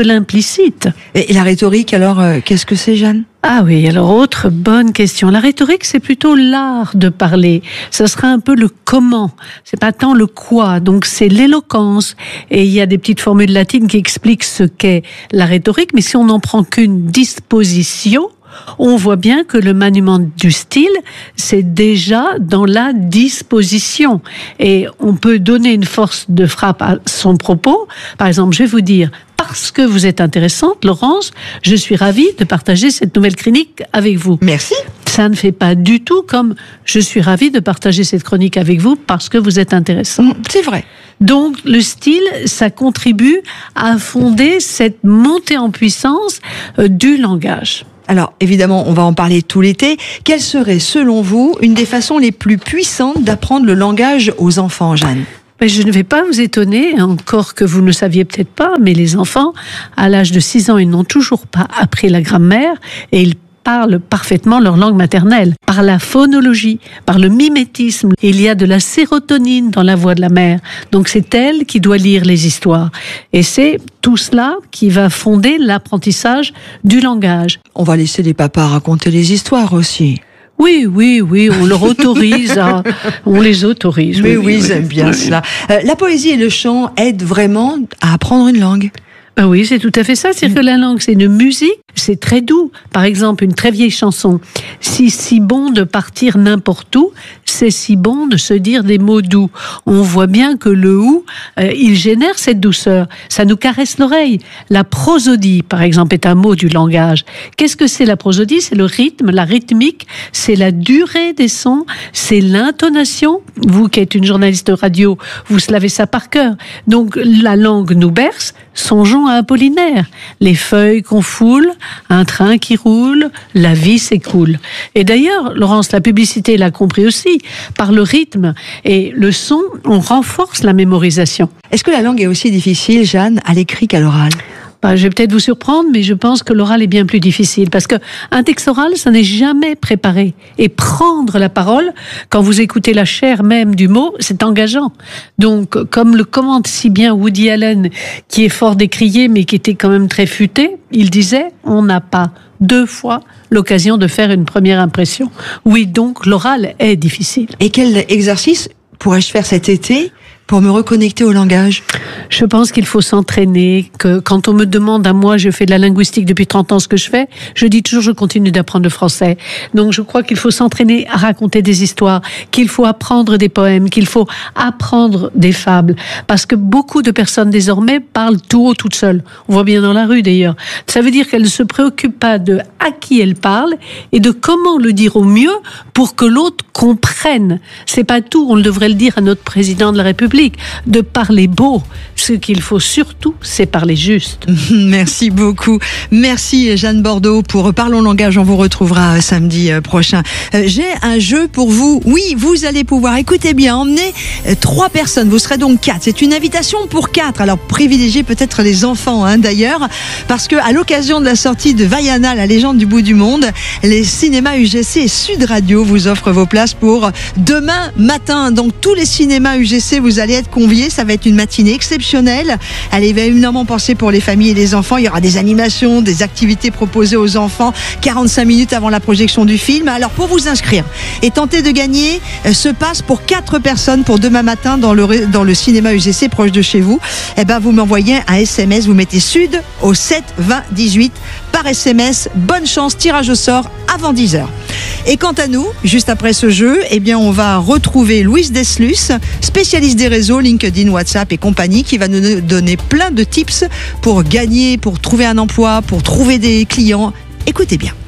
l'implicite. Et la rhétorique, alors, euh, qu'est-ce que c'est, Jeanne ? Ah oui, alors autre bonne question. La rhétorique, c'est plutôt l'art de parler. Ça sera un peu le comment. C'est pas tant le quoi. Donc c'est l'éloquence. Et il y a des petites formules latines qui expliquent ce qu'est la rhétorique. Mais si on n'en prend qu'une disposition, on voit bien que le maniement du style, c'est déjà dans la disposition. Et on peut donner une force de frappe à son propos. Par exemple, je vais vous dire, parce que vous êtes intéressante, Laurence, je suis ravie de partager cette nouvelle chronique avec vous. Merci. Ça ne fait pas du tout comme je suis ravie de partager cette chronique avec vous parce que vous êtes intéressant. C'est vrai. Donc, le style, ça contribue à fonder cette montée en puissance euh, du langage. Alors, évidemment, on va en parler tout l'été. Quelle serait, selon vous, une des façons les plus puissantes d'apprendre le langage aux enfants, Jeanne ? Mais je ne vais pas vous étonner, encore que vous ne saviez peut-être pas, mais les enfants, à l'âge de six ans, ils n'ont toujours pas appris la grammaire et ils parlent parfaitement leur langue maternelle. Par la phonologie, par le mimétisme, il y a de la sérotonine dans la voix de la mère. Donc c'est elle qui doit lire les histoires. Et c'est tout cela qui va fonder l'apprentissage du langage. On va laisser les papas raconter les histoires aussi. Oui, oui, oui, on leur autorise, à, on les autorise. Mais oui, oui, oui, j'aime oui, bien oui. cela. Euh, la poésie et le chant aident vraiment à apprendre une langue. Ben oui, c'est tout à fait ça. C'est-à-dire que la langue, c'est une musique, c'est très doux. Par exemple, une très vieille chanson. Si si bon de partir n'importe où, c'est si bon de se dire des mots doux. On voit bien que le ou, euh, il génère cette douceur. Ça nous caresse l'oreille. La prosodie, par exemple, est un mot du langage. Qu'est-ce que c'est la prosodie ? C'est le rythme, la rythmique, c'est la durée des sons, c'est l'intonation. Vous qui êtes une journaliste radio, vous savez ça par cœur. Donc, la langue nous berce. Songeons à Apollinaire. Les feuilles qu'on foule, un train qui roule, la vie s'écoule. Et d'ailleurs, Laurence, la publicité l'a compris aussi. Par le rythme et le son, on renforce la mémorisation. Est-ce que la langue est aussi difficile, Jeanne, à l'écrit qu'à l'oral ? Bah, je vais peut-être vous surprendre, mais je pense que l'oral est bien plus difficile parce que un texte oral, ça n'est jamais préparé. Et prendre la parole, quand vous écoutez la chair même du mot, c'est engageant. Donc, comme le commente si bien Woody Allen, qui est fort décrié, mais qui était quand même très futé, il disait, on n'a pas deux fois l'occasion de faire une première impression. Oui, donc, l'oral est difficile. Et quel exercice pourrais-je faire cet été pour me reconnecter au langage ? Je pense qu'il faut s'entraîner, que quand on me demande à moi, je fais de la linguistique depuis trente ans, ce que je fais, je dis toujours, je continue d'apprendre le français. Donc je crois qu'il faut s'entraîner à raconter des histoires, qu'il faut apprendre des poèmes, qu'il faut apprendre des fables. Parce que beaucoup de personnes désormais parlent tout haut, toutes seules. On voit bien dans la rue d'ailleurs. Ça veut dire qu'elles ne se préoccupent pas de à qui elles parlent et de comment le dire au mieux pour que l'autre comprenne. C'est pas tout, on devrait le dire à notre président de la République, de parler beau. Ce qu'il faut surtout, c'est parler juste. Merci beaucoup. Merci Jeanne Bordeaux pour Parlons Langage. On vous retrouvera samedi prochain. Euh, j'ai un jeu pour vous. Oui, vous allez pouvoir, écoutez bien, emmener trois personnes. Vous serez donc quatre. C'est une invitation pour quatre. Alors privilégiez peut-être les enfants, hein, d'ailleurs, parce que à l'occasion de la sortie de Vaiana, la légende du bout du monde, les cinémas U G C et Sud Radio vous offrent vos places pour demain matin. Donc tous les cinémas U G C, vous allez être conviés. Ça va être une matinée exceptionnelle. Elle est évidemment pensée pour les familles et les enfants. Il y aura des animations, des activités proposées aux enfants quarante-cinq minutes avant la projection du film. Alors pour vous inscrire et tenter de gagner ce pass pour quatre personnes pour demain matin dans le, dans le cinéma U G C proche de chez vous, eh ben vous m'envoyez un S M S, vous mettez Sud au sept vingt dix-huit par S M S. Bonne chance, tirage au sort avant dix heures. Et quant à nous, juste après ce jeu, eh bien on va retrouver Louise Deslus, spécialiste des réseaux, LinkedIn, WhatsApp et compagnie, qui va nous donner plein de tips pour gagner, pour trouver un emploi, pour trouver des clients. Écoutez bien.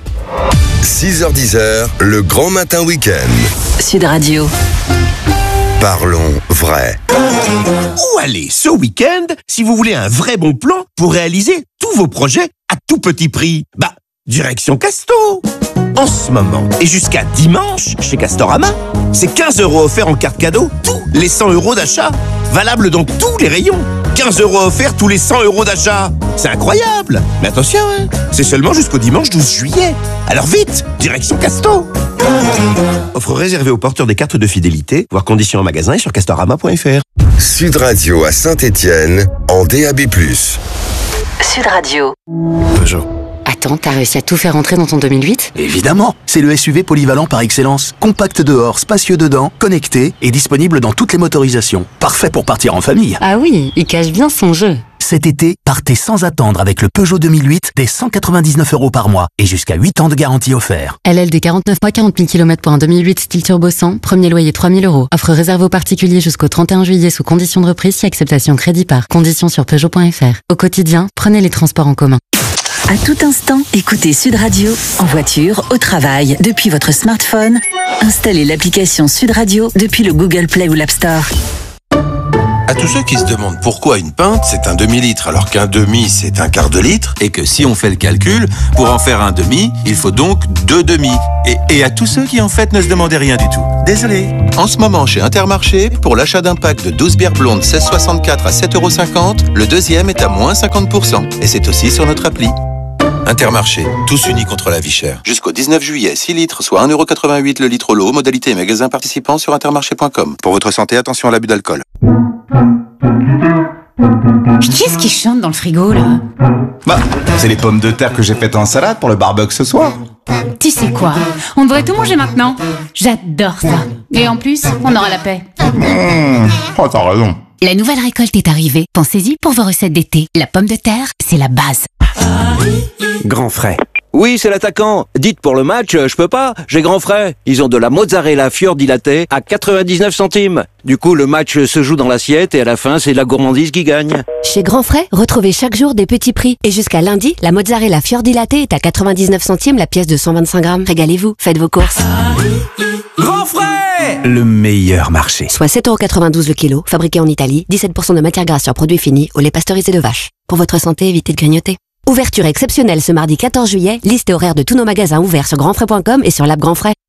six heures dix, le grand matin week-end. Sud Radio. Parlons vrai. Où aller ce week-end si vous voulez un vrai bon plan pour réaliser tous vos projets à tout petit prix? Bah, direction Casto. En ce moment et jusqu'à dimanche chez Castorama, c'est quinze euros offerts en carte cadeau tous les cent euros d'achat. Valable dans tous les rayons. quinze euros offerts tous les cent euros d'achat. C'est incroyable. Mais attention, hein, c'est seulement jusqu'au dimanche douze juillet. Alors vite, direction Casto. Offre réservée aux porteurs des cartes de fidélité. Voir conditions en magasin et sur castorama point f r. Sud Radio à Saint-Étienne en D A B plus. Sud Radio. Peugeot. Attends, t'as réussi à tout faire entrer dans ton deux mille huit ? Évidemment, c'est le S U V polyvalent par excellence. Compact dehors, spacieux dedans, connecté et disponible dans toutes les motorisations. Parfait pour partir en famille. Ah oui, il cache bien son jeu. Cet été, partez sans attendre avec le Peugeot deux mille huit dès cent quatre-vingt-dix-neuf euros par mois et jusqu'à huit ans de garantie offert. L L D quarante-neuf mois, quarante mille kilomètres pour un deux mille huit style turbo cent, premier loyer trois mille euros. Offre réservée aux particuliers jusqu'au trente et un juillet sous conditions de reprise si acceptation crédit par. Conditions sur Peugeot point F R. Au quotidien, prenez les transports en commun. À tout instant, écoutez Sud Radio, en voiture, au travail, depuis votre smartphone. Installez l'application Sud Radio depuis le Google Play ou l'App Store. À tous ceux qui se demandent pourquoi une pinte c'est un demi-litre alors qu'un demi c'est un quart de litre et que si on fait le calcul, pour en faire un demi, il faut donc deux demi. Et, et à tous ceux qui en fait ne se demandaient rien du tout. Désolé. En ce moment chez Intermarché, pour l'achat d'un pack de douze bières blondes seize soixante-quatre à sept euros cinquante, le deuxième est à moins cinquante pour cent. Et c'est aussi sur notre appli. Intermarché, tous unis contre la vie chère. Jusqu'au dix-neuf juillet, six litres, soit un euro quatre-vingt-huit le litre au lot. Modalité magasin participant sur intermarché point com. Pour votre santé, attention à l'abus d'alcool. Qui est-ce qui chante dans le frigo, là? Bah, c'est les pommes de terre que j'ai faites en salade pour le barbecue ce soir. Tu sais quoi? On devrait tout manger maintenant. J'adore ça. Et en plus, on aura la paix. Mmh. Oh, t'as raison. La nouvelle récolte est arrivée. Pensez-y pour vos recettes d'été. La pomme de terre, c'est la base. Grand frais. Oui, c'est l'attaquant. Dites pour le match, je peux pas, j'ai grand frais. Ils ont de la mozzarella fior dilatée à quatre-vingt-dix-neuf centimes. Du coup, le match se joue dans l'assiette et à la fin, c'est la gourmandise qui gagne. Chez Grand Frais, retrouvez chaque jour des petits prix. Et jusqu'à lundi, la mozzarella fior dilatée est à quatre-vingt-dix-neuf centimes la pièce de cent vingt-cinq grammes. Régalez-vous, faites vos courses. Grand frais! Le meilleur marché. Soit sept euros quatre-vingt-douze le kilo, fabriqué en Italie, dix-sept pour cent de matière grasse sur produits finis, au lait pasteurisé de vache. Pour votre santé, évitez de grignoter. Ouverture exceptionnelle ce mardi quatorze juillet, liste et horaire de tous nos magasins ouverts sur grandfrais point com et sur l'app Grand Frais.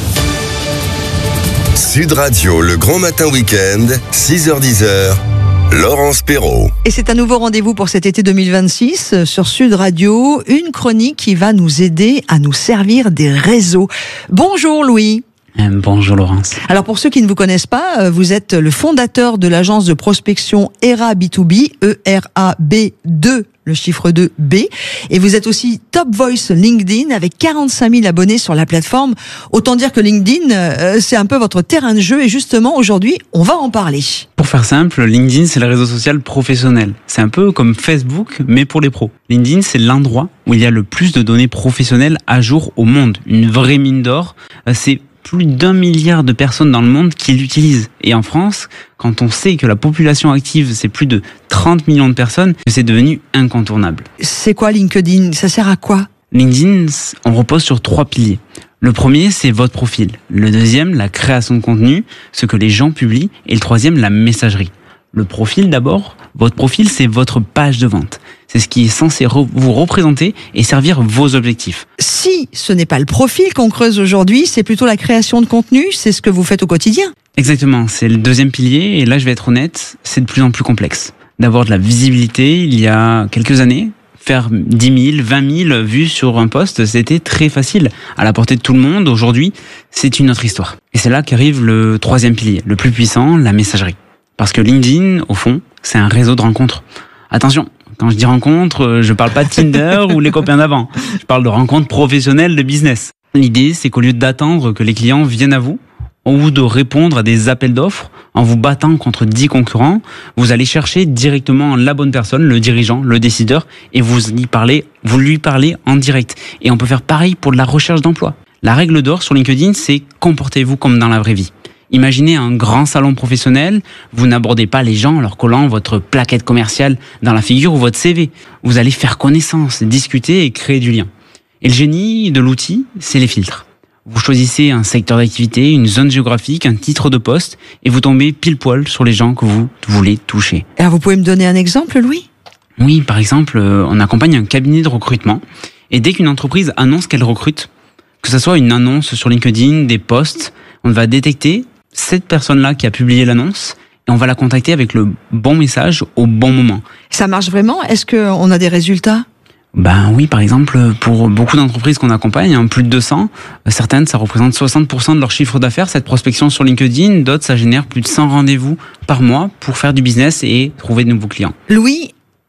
Sud Radio, le grand matin week-end, six heures dix, Laurence Perrault. Et c'est un nouveau rendez-vous pour cet été deux mille vingt-six sur Sud Radio, une chronique qui va nous aider à nous servir des réseaux. Bonjour Louis. Bonjour Laurence. Alors pour ceux qui ne vous connaissent pas, vous êtes le fondateur de l'agence de prospection E R A B deux B, E R A B deux, le chiffre deux B, et vous êtes aussi Top Voice LinkedIn avec quarante-cinq mille abonnés sur la plateforme. Autant dire que LinkedIn, euh, c'est un peu votre terrain de jeu et justement aujourd'hui, on va en parler. Pour faire simple, LinkedIn c'est le réseau social professionnel. C'est un peu comme Facebook mais pour les pros. LinkedIn c'est l'endroit où il y a le plus de données professionnelles à jour au monde. Une vraie mine d'or, c'est plus d'un milliard de personnes dans le monde qui l'utilisent. Et en France, quand on sait que la population active, c'est plus de trente millions de personnes, c'est devenu incontournable. C'est quoi LinkedIn? Ça sert à quoi? LinkedIn, on repose sur trois piliers. Le premier, c'est votre profil. Le deuxième, la création de contenu, ce que les gens publient. Et le troisième, la messagerie. Le profil d'abord. Votre profil, c'est votre page de vente. C'est ce qui est censé re- vous représenter et servir vos objectifs. Si ce n'est pas le profil qu'on creuse aujourd'hui, c'est plutôt la création de contenu, c'est ce que vous faites au quotidien. Exactement, c'est le deuxième pilier et là je vais être honnête, c'est de plus en plus complexe. D'avoir de la visibilité, il y a quelques années, faire dix mille, vingt mille vues sur un post, c'était très facile, à la portée de tout le monde. Aujourd'hui, c'est une autre histoire. Et c'est là qu'arrive le troisième pilier, le plus puissant, la messagerie. Parce que LinkedIn, au fond, c'est un réseau de rencontres. Attention, quand je dis rencontres, je parle pas de Tinder ou les copains d'avant. Je parle de rencontres professionnelles de business. L'idée, c'est qu'au lieu d'attendre que les clients viennent à vous, ou de répondre à des appels d'offres en vous battant contre dix concurrents, vous allez chercher directement la bonne personne, le dirigeant, le décideur, et vous y parlez, vous lui parlez en direct. Et on peut faire pareil pour de la recherche d'emploi. La règle d'or sur LinkedIn, c'est comportez-vous comme dans la vraie vie. Imaginez un grand salon professionnel, vous n'abordez pas les gens en leur collant votre plaquette commerciale dans la figure ou votre C V. Vous allez faire connaissance, discuter et créer du lien. Et le génie de l'outil, c'est les filtres. Vous choisissez un secteur d'activité, une zone géographique, un titre de poste et vous tombez pile poil sur les gens que vous voulez toucher. Alors vous pouvez me donner un exemple, Louis ? Oui, par exemple, on accompagne un cabinet de recrutement et dès qu'une entreprise annonce qu'elle recrute, que ce soit une annonce sur LinkedIn, des posts, on va détecter cette personne-là qui a publié l'annonce et on va la contacter avec le bon message au bon moment. Ça marche vraiment ? Est-ce qu'on a des résultats ? Ben oui, par exemple, pour beaucoup d'entreprises qu'on accompagne, hein, plus de deux cents, certaines, ça représente soixante pour cent de leur chiffre d'affaires, cette prospection sur LinkedIn. D'autres, ça génère plus de cent rendez-vous par mois pour faire du business et trouver de nouveaux clients. Louis,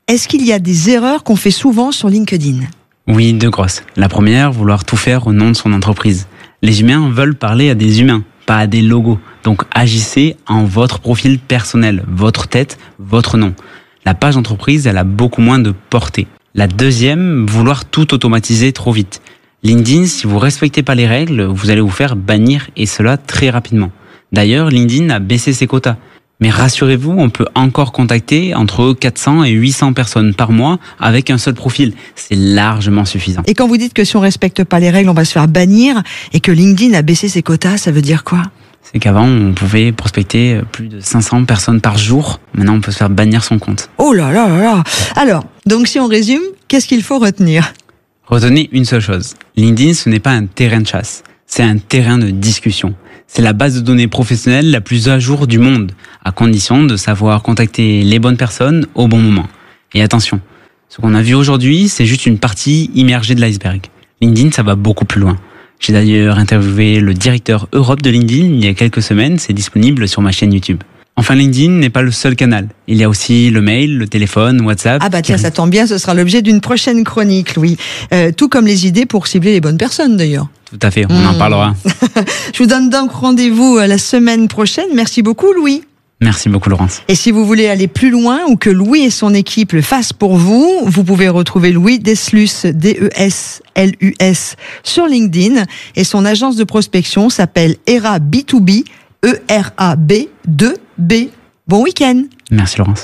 est-ce qu'il y a des erreurs qu'on fait souvent sur LinkedIn ? Oui, deux grosses. La première, vouloir tout faire au nom de son entreprise. Les humains veulent parler à des humains, pas à des logos. Donc agissez en votre profil personnel, votre tête, votre nom. La page entreprise, elle a beaucoup moins de portée. La deuxième, vouloir tout automatiser trop vite. LinkedIn, si vous respectez pas les règles, vous allez vous faire bannir et cela très rapidement. D'ailleurs, LinkedIn a baissé ses quotas. Mais rassurez-vous, on peut encore contacter entre quatre cents et huit cents personnes par mois avec un seul profil. C'est largement suffisant. Et quand vous dites que si on respecte pas les règles, on va se faire bannir et que LinkedIn a baissé ses quotas, ça veut dire quoi ? C'est qu'avant, on pouvait prospecter plus de cinq cents personnes par jour. Maintenant, on peut se faire bannir son compte. Oh là là là là ! Alors, donc si on résume, qu'est-ce qu'il faut retenir ? Retenez une seule chose. LinkedIn, ce n'est pas un terrain de chasse. C'est un terrain de discussion. C'est la base de données professionnelle la plus à jour du monde, à condition de savoir contacter les bonnes personnes au bon moment. Et attention, ce qu'on a vu aujourd'hui, c'est juste une partie immergée de l'iceberg. LinkedIn, ça va beaucoup plus loin. J'ai d'ailleurs interviewé le directeur Europe de LinkedIn il y a quelques semaines, c'est disponible sur ma chaîne YouTube. Enfin, LinkedIn n'est pas le seul canal. Il y a aussi le mail, le téléphone, WhatsApp. Ah bah tiens, ça tombe bien, ce sera l'objet d'une prochaine chronique, Louis. Euh, tout comme les idées pour cibler les bonnes personnes, d'ailleurs. Tout à fait, on mmh. en parlera. Je vous donne donc rendez-vous la semaine prochaine. Merci beaucoup, Louis. Merci beaucoup, Laurence. Et si vous voulez aller plus loin ou que Louis et son équipe le fassent pour vous, vous pouvez retrouver Louis Deslus, D E S L U S, sur LinkedIn. Et son agence de prospection s'appelle E R A B deux B, E R A B deux B. Bon week-end. Merci, Laurence.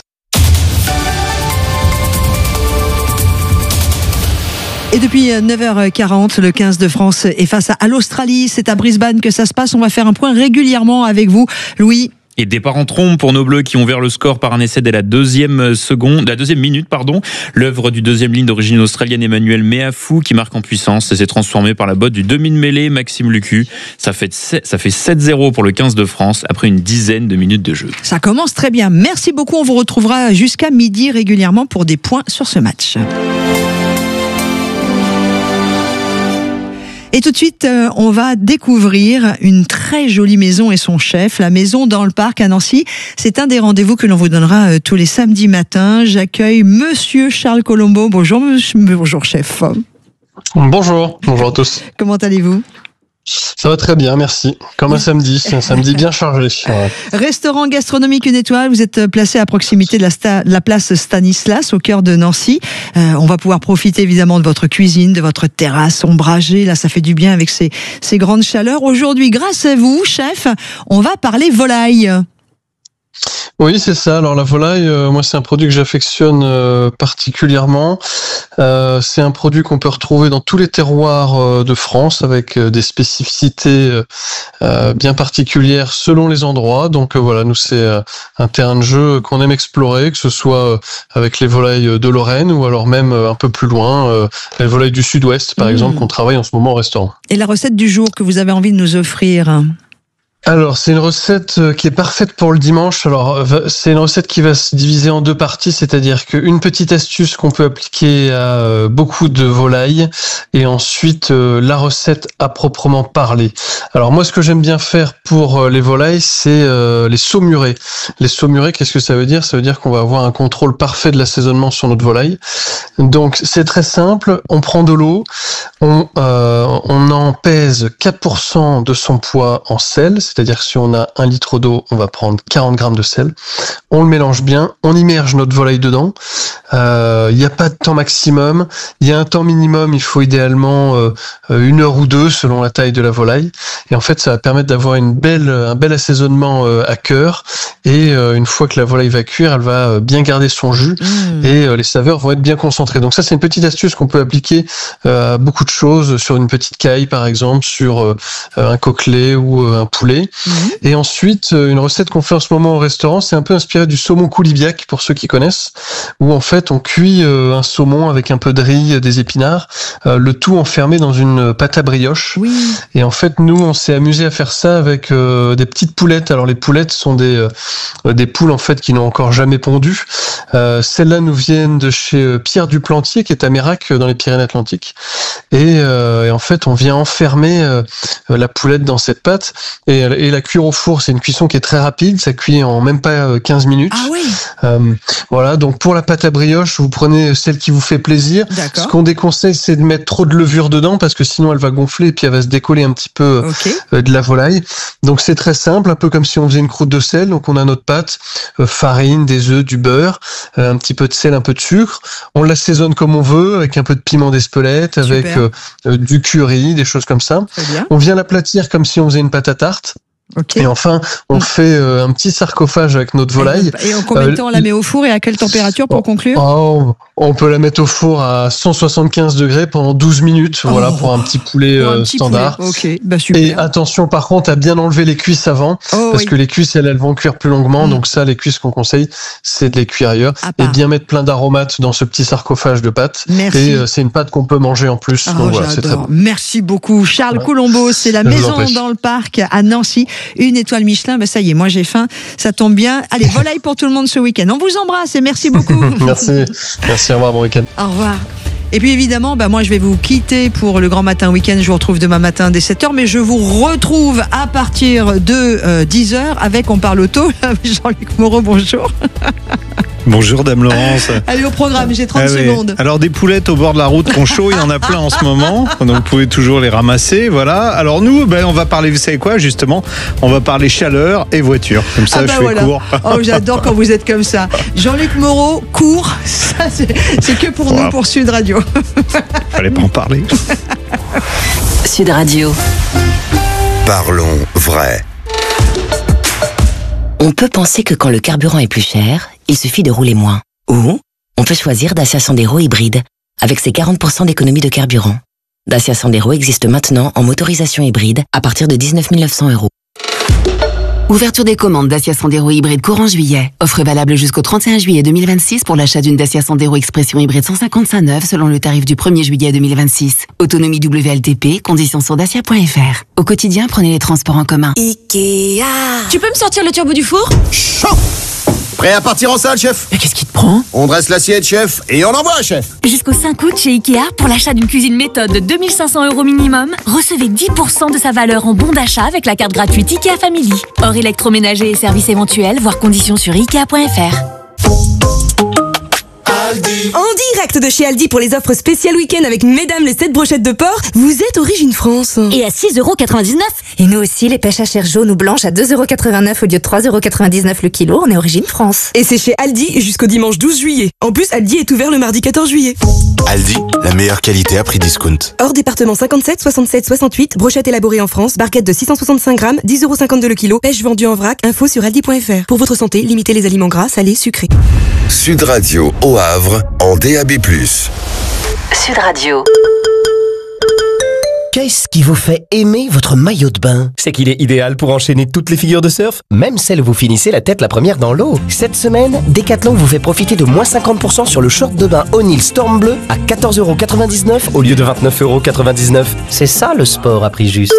Et depuis neuf heures quarante, le quinze de France est face à l'Australie. C'est à Brisbane que ça se passe. On va faire un point régulièrement avec vous, Louis. Et départ en trompe pour nos Bleus qui ont ouvert le score par un essai dès la deuxième seconde, la deuxième minute, pardon. L'œuvre du deuxième ligne d'origine australienne Emmanuel Meafou qui marque en puissance et s'est transformé par la botte du demi-de-mêlée Maxime Lucu. Ça fait, ça fait sept zéro pour le quinze de France après une dizaine de minutes de jeu. Ça commence très bien. Merci beaucoup. On vous retrouvera jusqu'à midi régulièrement pour des points sur ce match. Et tout de suite, euh, on va découvrir une très jolie maison et son chef, la maison dans le parc à Nancy. C'est un des rendez-vous que l'on vous donnera euh, tous les samedis matins. J'accueille Monsieur Charles Colombo. Bonjour, monsieur, bonjour chef. Bonjour, bonjour à tous. Comment allez-vous ? Ça va très bien, merci. Comme un samedi, c'est un samedi bien chargé. Ouais. Restaurant gastronomique une étoile, vous êtes placé à proximité de la, sta- de la place Stanislas, au cœur de Nancy. Euh, on va pouvoir profiter évidemment de votre cuisine, de votre terrasse ombragée. Là, ça fait du bien avec ces, ces grandes chaleurs. Aujourd'hui, grâce à vous, chef, on va parler volaille. Oui, c'est ça. Alors la volaille, euh, moi c'est un produit que j'affectionne euh, particulièrement. Euh, c'est un produit qu'on peut retrouver dans tous les terroirs euh, de France avec euh, des spécificités euh, bien particulières selon les endroits. Donc euh, voilà, nous c'est euh, un terrain de jeu qu'on aime explorer, que ce soit euh, avec les volailles de Lorraine ou alors même euh, un peu plus loin, euh, les volailles du Sud-Ouest par mmh. exemple, qu'on travaille en ce moment au restaurant. Et la recette du jour que vous avez envie de nous offrir ? Alors, c'est une recette qui est parfaite pour le dimanche. Alors, c'est une recette qui va se diviser en deux parties, c'est-à-dire qu'une petite astuce qu'on peut appliquer à beaucoup de volailles et ensuite la recette à proprement parler. Alors, moi, ce que j'aime bien faire pour les volailles, c'est les saumurés. Les saumurés, qu'est-ce que ça veut dire ? Ça veut dire qu'on va avoir un contrôle parfait de l'assaisonnement sur notre volaille. Donc, c'est très simple. On prend de l'eau, on, euh, on en pèse quatre pour cent de son poids en sel. C'est-à-dire que si on a un litre d'eau, on va prendre quarante grammes de sel. On le mélange bien, on immerge notre volaille dedans. Il euh, n'y a pas de temps maximum. Il y a un temps minimum, il faut idéalement euh, une heure ou deux selon la taille de la volaille. Et en fait, ça va permettre d'avoir une belle, un bel assaisonnement euh, à cœur. Et euh, une fois que la volaille va cuire, elle va bien garder son jus mmh. et euh, les saveurs vont être bien concentrées. Donc ça, c'est une petite astuce qu'on peut appliquer euh, à beaucoup de choses, sur une petite caille par exemple, sur euh, un coquelet ou euh, un poulet. Mmh. Et ensuite, une recette qu'on fait en ce moment au restaurant, c'est un peu inspiré du saumon coulibiac, pour ceux qui connaissent, où en fait on cuit un saumon avec un peu de riz, des épinards, le tout enfermé dans une pâte à brioche. Oui. Et en fait, nous, on s'est amusé à faire ça avec euh, des petites poulettes. Alors les poulettes sont des euh, des poules en fait qui n'ont encore jamais pondu. Euh, celles-là nous viennent de chez Pierre Duplantier, qui est à Mérac, dans les Pyrénées-Atlantiques. Et, euh, et en fait, on vient enfermer euh, la poulette dans cette pâte. Et et la cuire au four, c'est une cuisson qui est très rapide, ça cuit en même pas quinze minutes. Ah oui. Euh, voilà, donc pour la pâte à brioche, vous prenez celle qui vous fait plaisir. D'accord. Ce qu'on déconseille, c'est de mettre trop de levure dedans parce que sinon elle va gonfler et puis elle va se décoller un petit peu okay. euh, de la volaille. Donc c'est très simple, un peu comme si on faisait une croûte de sel. Donc on a notre pâte, euh, farine, des œufs, du beurre, euh, un petit peu de sel, un peu de sucre. On l'assaisonne comme on veut, avec un peu de piment d'Espelette, avec euh, euh, du curry, des choses comme ça. On vient l'aplatir comme si on faisait une pâte à tarte. Okay. Et enfin, on fait euh, un petit sarcophage avec notre volaille. Et en combien de temps on la met au four et à quelle température pour conclure? Oh, on peut la mettre au four à cent soixante-quinze degrés pendant douze minutes, oh. voilà, pour un petit poulet un euh, petit standard. Poulet. Ok, bah super. Et attention par contre à bien enlever les cuisses avant, oh, parce oui. que les cuisses elles, elles vont cuire plus longuement, mmh. donc ça les cuisses qu'on conseille, c'est de les cuire ailleurs. Et bien mettre plein d'aromates dans ce petit sarcophage de pâte. Merci. Et euh, c'est une pâte qu'on peut manger en plus. Oh, donc voilà, c'est très bon. Merci beaucoup. Charles ouais. Colombo, c'est la Je maison dans le parc à Nancy, une étoile Michelin. Ben ça y est, moi j'ai faim, ça tombe bien. Allez, volaille pour tout le monde ce week-end. On vous embrasse et merci beaucoup. Merci, merci, au revoir, bon week-end. Au revoir. Et puis évidemment, bah moi je vais vous quitter pour le Grand Matin Week-end. Je vous retrouve demain matin dès sept heures, mais je vous retrouve à partir de euh, dix heures avec On parle auto. Jean-Luc Moreau, bonjour. Bonjour Dame Laurence. Allez au programme, j'ai trente ah oui. secondes. Alors des poulettes au bord de la route qu'on chaud, il y en a plein en ce moment, donc vous pouvez toujours les ramasser, voilà. Alors nous, ben, on va parler, vous savez quoi justement, on va parler chaleur et voiture, comme ça ah bah je fais voilà. court. Oh j'adore quand vous êtes comme ça. Jean-Luc Moreau, court, ça c'est, c'est que pour voilà. nous, pour Sud Radio. Fallait pas en parler. Sud Radio. Parlons vrai. On peut penser que quand le carburant est plus cher, il suffit de rouler moins. Ou on peut choisir Dacia Sandero hybride, avec ses quarante pour cent d'économie de carburant. Dacia Sandero existe maintenant en motorisation hybride à partir de dix-neuf mille neuf cents euros. Ouverture des commandes Dacia Sandero hybride courant juillet. Offre valable jusqu'au trente et un juillet deux mille vingt-six pour l'achat d'une Dacia Sandero Expression hybride cent cinquante-cinq neuve selon le tarif du premier juillet deux mille vingt-six. Autonomie W L T P, conditions sur dacia point f r. Au quotidien, prenez les transports en commun. Ikea. Tu peux me sortir le turbo du four? Chaud. Prêt à partir en salle, chef? Mais qu'est-ce qui te prend? On dresse l'assiette, chef, et on envoie, chef. Jusqu'au cinq août chez Ikea, pour l'achat d'une cuisine méthode de deux mille cinq cents euros minimum, recevez dix pour cent de sa valeur en bon d'achat avec la carte gratuite Ikea Family. Hors électroménager et services éventuels, voire conditions sur ikea point f r. Aldi. En direct de chez Aldi pour les offres spéciales week-end avec mesdames les sept brochettes de porc, vous êtes Origine France. Et à six euros quatre-vingt-dix-neuf. Et nous aussi, les pêches à chair jaune ou blanche à deux euros quatre-vingt-neuf au lieu de trois euros quatre-vingt-dix-neuf le kilo, on est Origine France. Et c'est chez Aldi jusqu'au dimanche douze juillet. En plus, Aldi est ouvert le mardi quatorze juillet. Aldi, la meilleure qualité à prix discount. Hors département cinquante-sept, soixante-sept, soixante-huit, brochette élaborée en France, barquette de six cent soixante-cinq grammes, dix euros cinquante-deux le kilo, pêche vendue en vrac, info sur aldi point f r. Pour votre santé, limitez les aliments gras, salés, sucrés. Sud Radio au Havre en D A B plus. Sud Radio. Qu'est-ce qui vous fait aimer votre maillot de bain? C'est qu'il est idéal pour enchaîner toutes les figures de surf, même celles où vous finissez la tête la première dans l'eau. Cette semaine, Decathlon vous fait profiter de moins cinquante pour cent sur le short de bain O'Neill Storm Bleu à quatorze euros quatre-vingt-dix-neuf au lieu de vingt-neuf euros quatre-vingt-dix-neuf. C'est ça le sport à prix juste.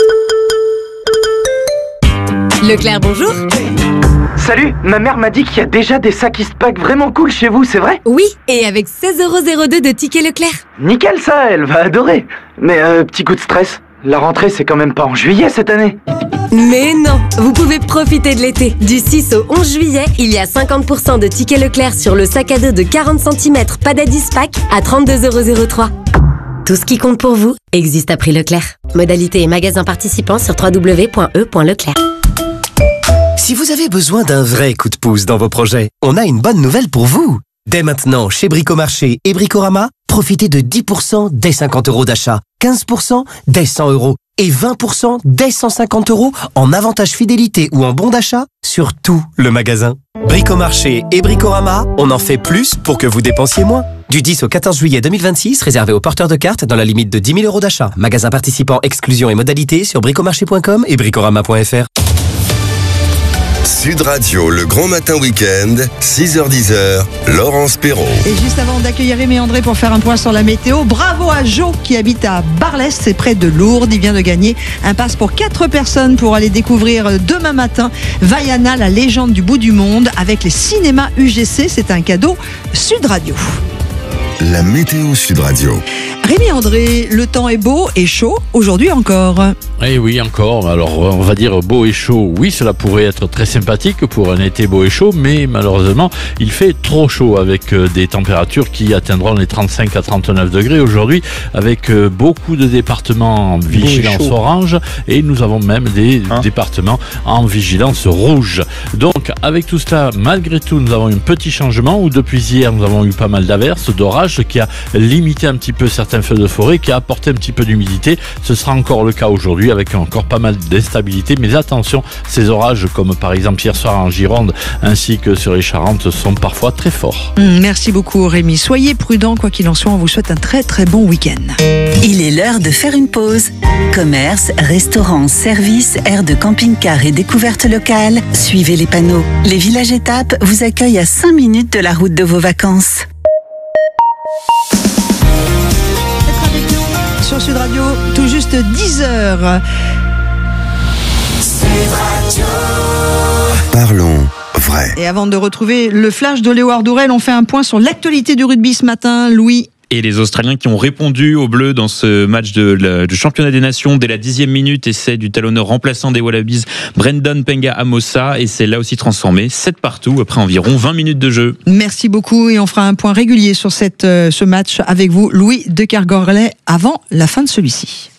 Leclerc, bonjour. Salut, ma mère m'a dit qu'il y a déjà des sacs Eastpak vraiment cool chez vous, c'est vrai? Oui, et avec seize euros zéro deux de tickets Leclerc. Nickel ça, elle va adorer. Mais euh, petit coup de stress, la rentrée c'est quand même pas en juillet cette année. Mais non, vous pouvez profiter de l'été. Du six au onze juillet, il y a cinquante pour cent de tickets Leclerc sur le sac à dos de quarante centimètres Padadis Pack à trente-deux euros zéro trois. Tout ce qui compte pour vous existe à prix Leclerc. Modalité et magasin participants sur w w w point e point leclerc. Si vous avez besoin d'un vrai coup de pouce dans vos projets, on a une bonne nouvelle pour vous. Dès maintenant, chez Bricomarché et Bricorama, profitez de dix pour cent dès cinquante euros d'achat, quinze pour cent dès cent euros et vingt pour cent dès cent cinquante euros en avantage fidélité ou en bon d'achat sur tout le magasin. Bricomarché et Bricorama, on en fait plus pour que vous dépensiez moins. Du dix au quatorze juillet deux mille vingt-six, réservé aux porteurs de cartes dans la limite de dix mille euros d'achat. Magasin participant, exclusion et modalités sur bricomarché point com et bricorama point f r. Sud Radio, le grand matin week-end, six heures dix, Laurence Perrault. Et juste avant d'accueillir Aimé André pour faire un point sur la météo, bravo à Jo qui habite à Barlès, c'est près de Lourdes. Il vient de gagner un pass pour quatre personnes pour aller découvrir demain matin Vaiana, la légende du bout du monde, avec les cinémas U G C. C'est un cadeau Sud Radio. La météo Sud Radio. Rémi André, le temps est beau et chaud aujourd'hui encore. Eh oui, encore. Alors, on va dire beau et chaud. Oui, cela pourrait être très sympathique pour un été beau et chaud, mais malheureusement, il fait trop chaud avec des températures qui atteindront les trente-cinq à trente-neuf degrés aujourd'hui, avec beaucoup de départements en vigilance orange et nous avons même des hein départements en vigilance rouge. Donc, avec tout cela, malgré tout, nous avons un petit changement où depuis hier, nous avons eu pas mal d'averses, d'orages, ce qui a limité un petit peu certains feux de forêt, qui a apporté un petit peu d'humidité. Ce sera encore le cas aujourd'hui avec encore pas mal d'instabilité. Mais attention, ces orages, comme par exemple hier soir en Gironde ainsi que sur les Charentes, sont parfois très forts. Merci beaucoup Rémi. Soyez prudents, quoi qu'il en soit, on vous souhaite un très très bon week-end. Il est l'heure de faire une pause. Commerce, restaurants, services, aires de camping-car et découvertes locales. Suivez les panneaux. Les villages étapes vous accueillent à cinq minutes de la route de vos vacances. Sur Sud Radio, tout juste dix heures. Parlons vrai. Et avant de retrouver le flash de Léo Ardorel, on fait un point sur l'actualité du rugby ce matin. Louis. Et les Australiens qui ont répondu aux Bleus dans ce match de, la, du championnat des nations dès la dixième minute, essai du talonneur remplaçant des Wallabies, Brendan Penga-Amosa, et c'est là aussi transformé, sept partout après environ vingt minutes de jeu. Merci beaucoup et on fera un point régulier sur cette, euh, ce match avec vous, Louis de Kergorlet, avant la fin de celui-ci.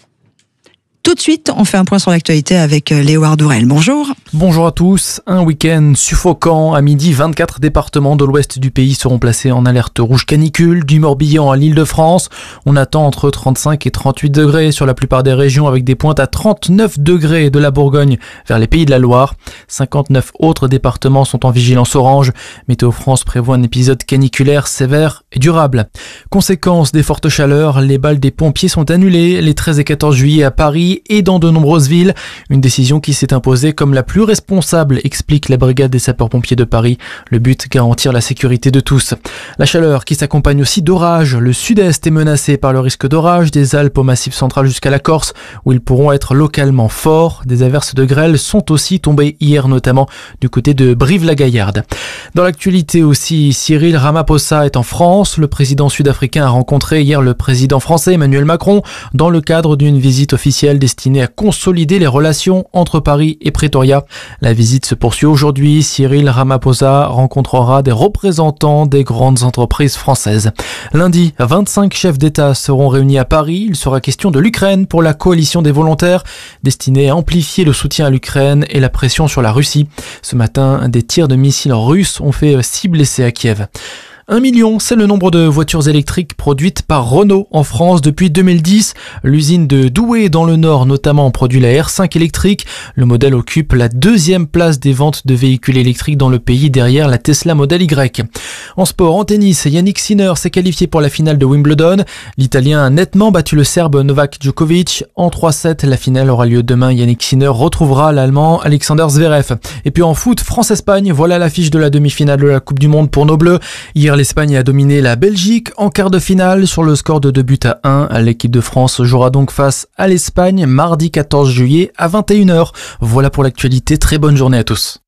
Tout de suite, on fait un point sur l'actualité avec Léo Ardorel. Bonjour. Bonjour à tous. Un week-end suffocant. À midi, vingt-quatre départements de l'ouest du pays seront placés en alerte rouge canicule. Du Morbihan à l'Île-de-France, on attend entre trente-cinq et trente-huit degrés sur la plupart des régions, avec des pointes à trente-neuf degrés de la Bourgogne vers les Pays de la Loire. cinquante-neuf autres départements sont en vigilance orange. Météo France prévoit un épisode caniculaire sévère et durable. Conséquence des fortes chaleurs, les bals des pompiers sont annulés les treize et quatorze juillet à Paris et dans de nombreuses villes. Une décision qui s'est imposée comme la plus responsable, explique la brigade des sapeurs-pompiers de Paris. Le but, garantir la sécurité de tous. La chaleur qui s'accompagne aussi d'orages. Le sud-est est menacé par le risque d'orage des Alpes au Massif central jusqu'à la Corse, où ils pourront être localement forts. Des averses de grêle sont aussi tombées hier, notamment du côté de Brive-la-Gaillarde. Dans l'actualité aussi, Cyril Ramaphosa est en France. Le président sud-africain a rencontré hier le président français Emmanuel Macron dans le cadre d'une visite officielle destinée à consolider les relations entre Paris et Pretoria. La visite se poursuit aujourd'hui. Cyril Ramaphosa rencontrera des représentants des grandes entreprises françaises. Lundi, vingt-cinq chefs d'État seront réunis à Paris. Il sera question de l'Ukraine pour la coalition des volontaires, destinée à amplifier le soutien à l'Ukraine et la pression sur la Russie. Ce matin, des tirs de missiles russes ont fait six blessés à Kiev. Un million, c'est le nombre de voitures électriques produites par Renault en France depuis deux mille dix. L'usine de Douai dans le Nord notamment produit la R cinq électrique. Le modèle occupe la deuxième place des ventes de véhicules électriques dans le pays derrière la Tesla Model Y. En sport, en tennis, Yannick Sinner s'est qualifié pour la finale de Wimbledon. L'Italien a nettement battu le Serbe Novak Djokovic. En trois sept, la finale aura lieu demain. Yannick Sinner retrouvera l'Allemand Alexander Zverev. Et puis en foot, France-Espagne, voilà l'affiche de la demi-finale de la Coupe du Monde pour nos Bleus. Hier, l'Espagne a dominé la Belgique en quart de finale sur le score de deux buts à un. L'équipe de France jouera donc face à l'Espagne mardi quatorze juillet à vingt et une heures. Voilà pour l'actualité. Très bonne journée à tous.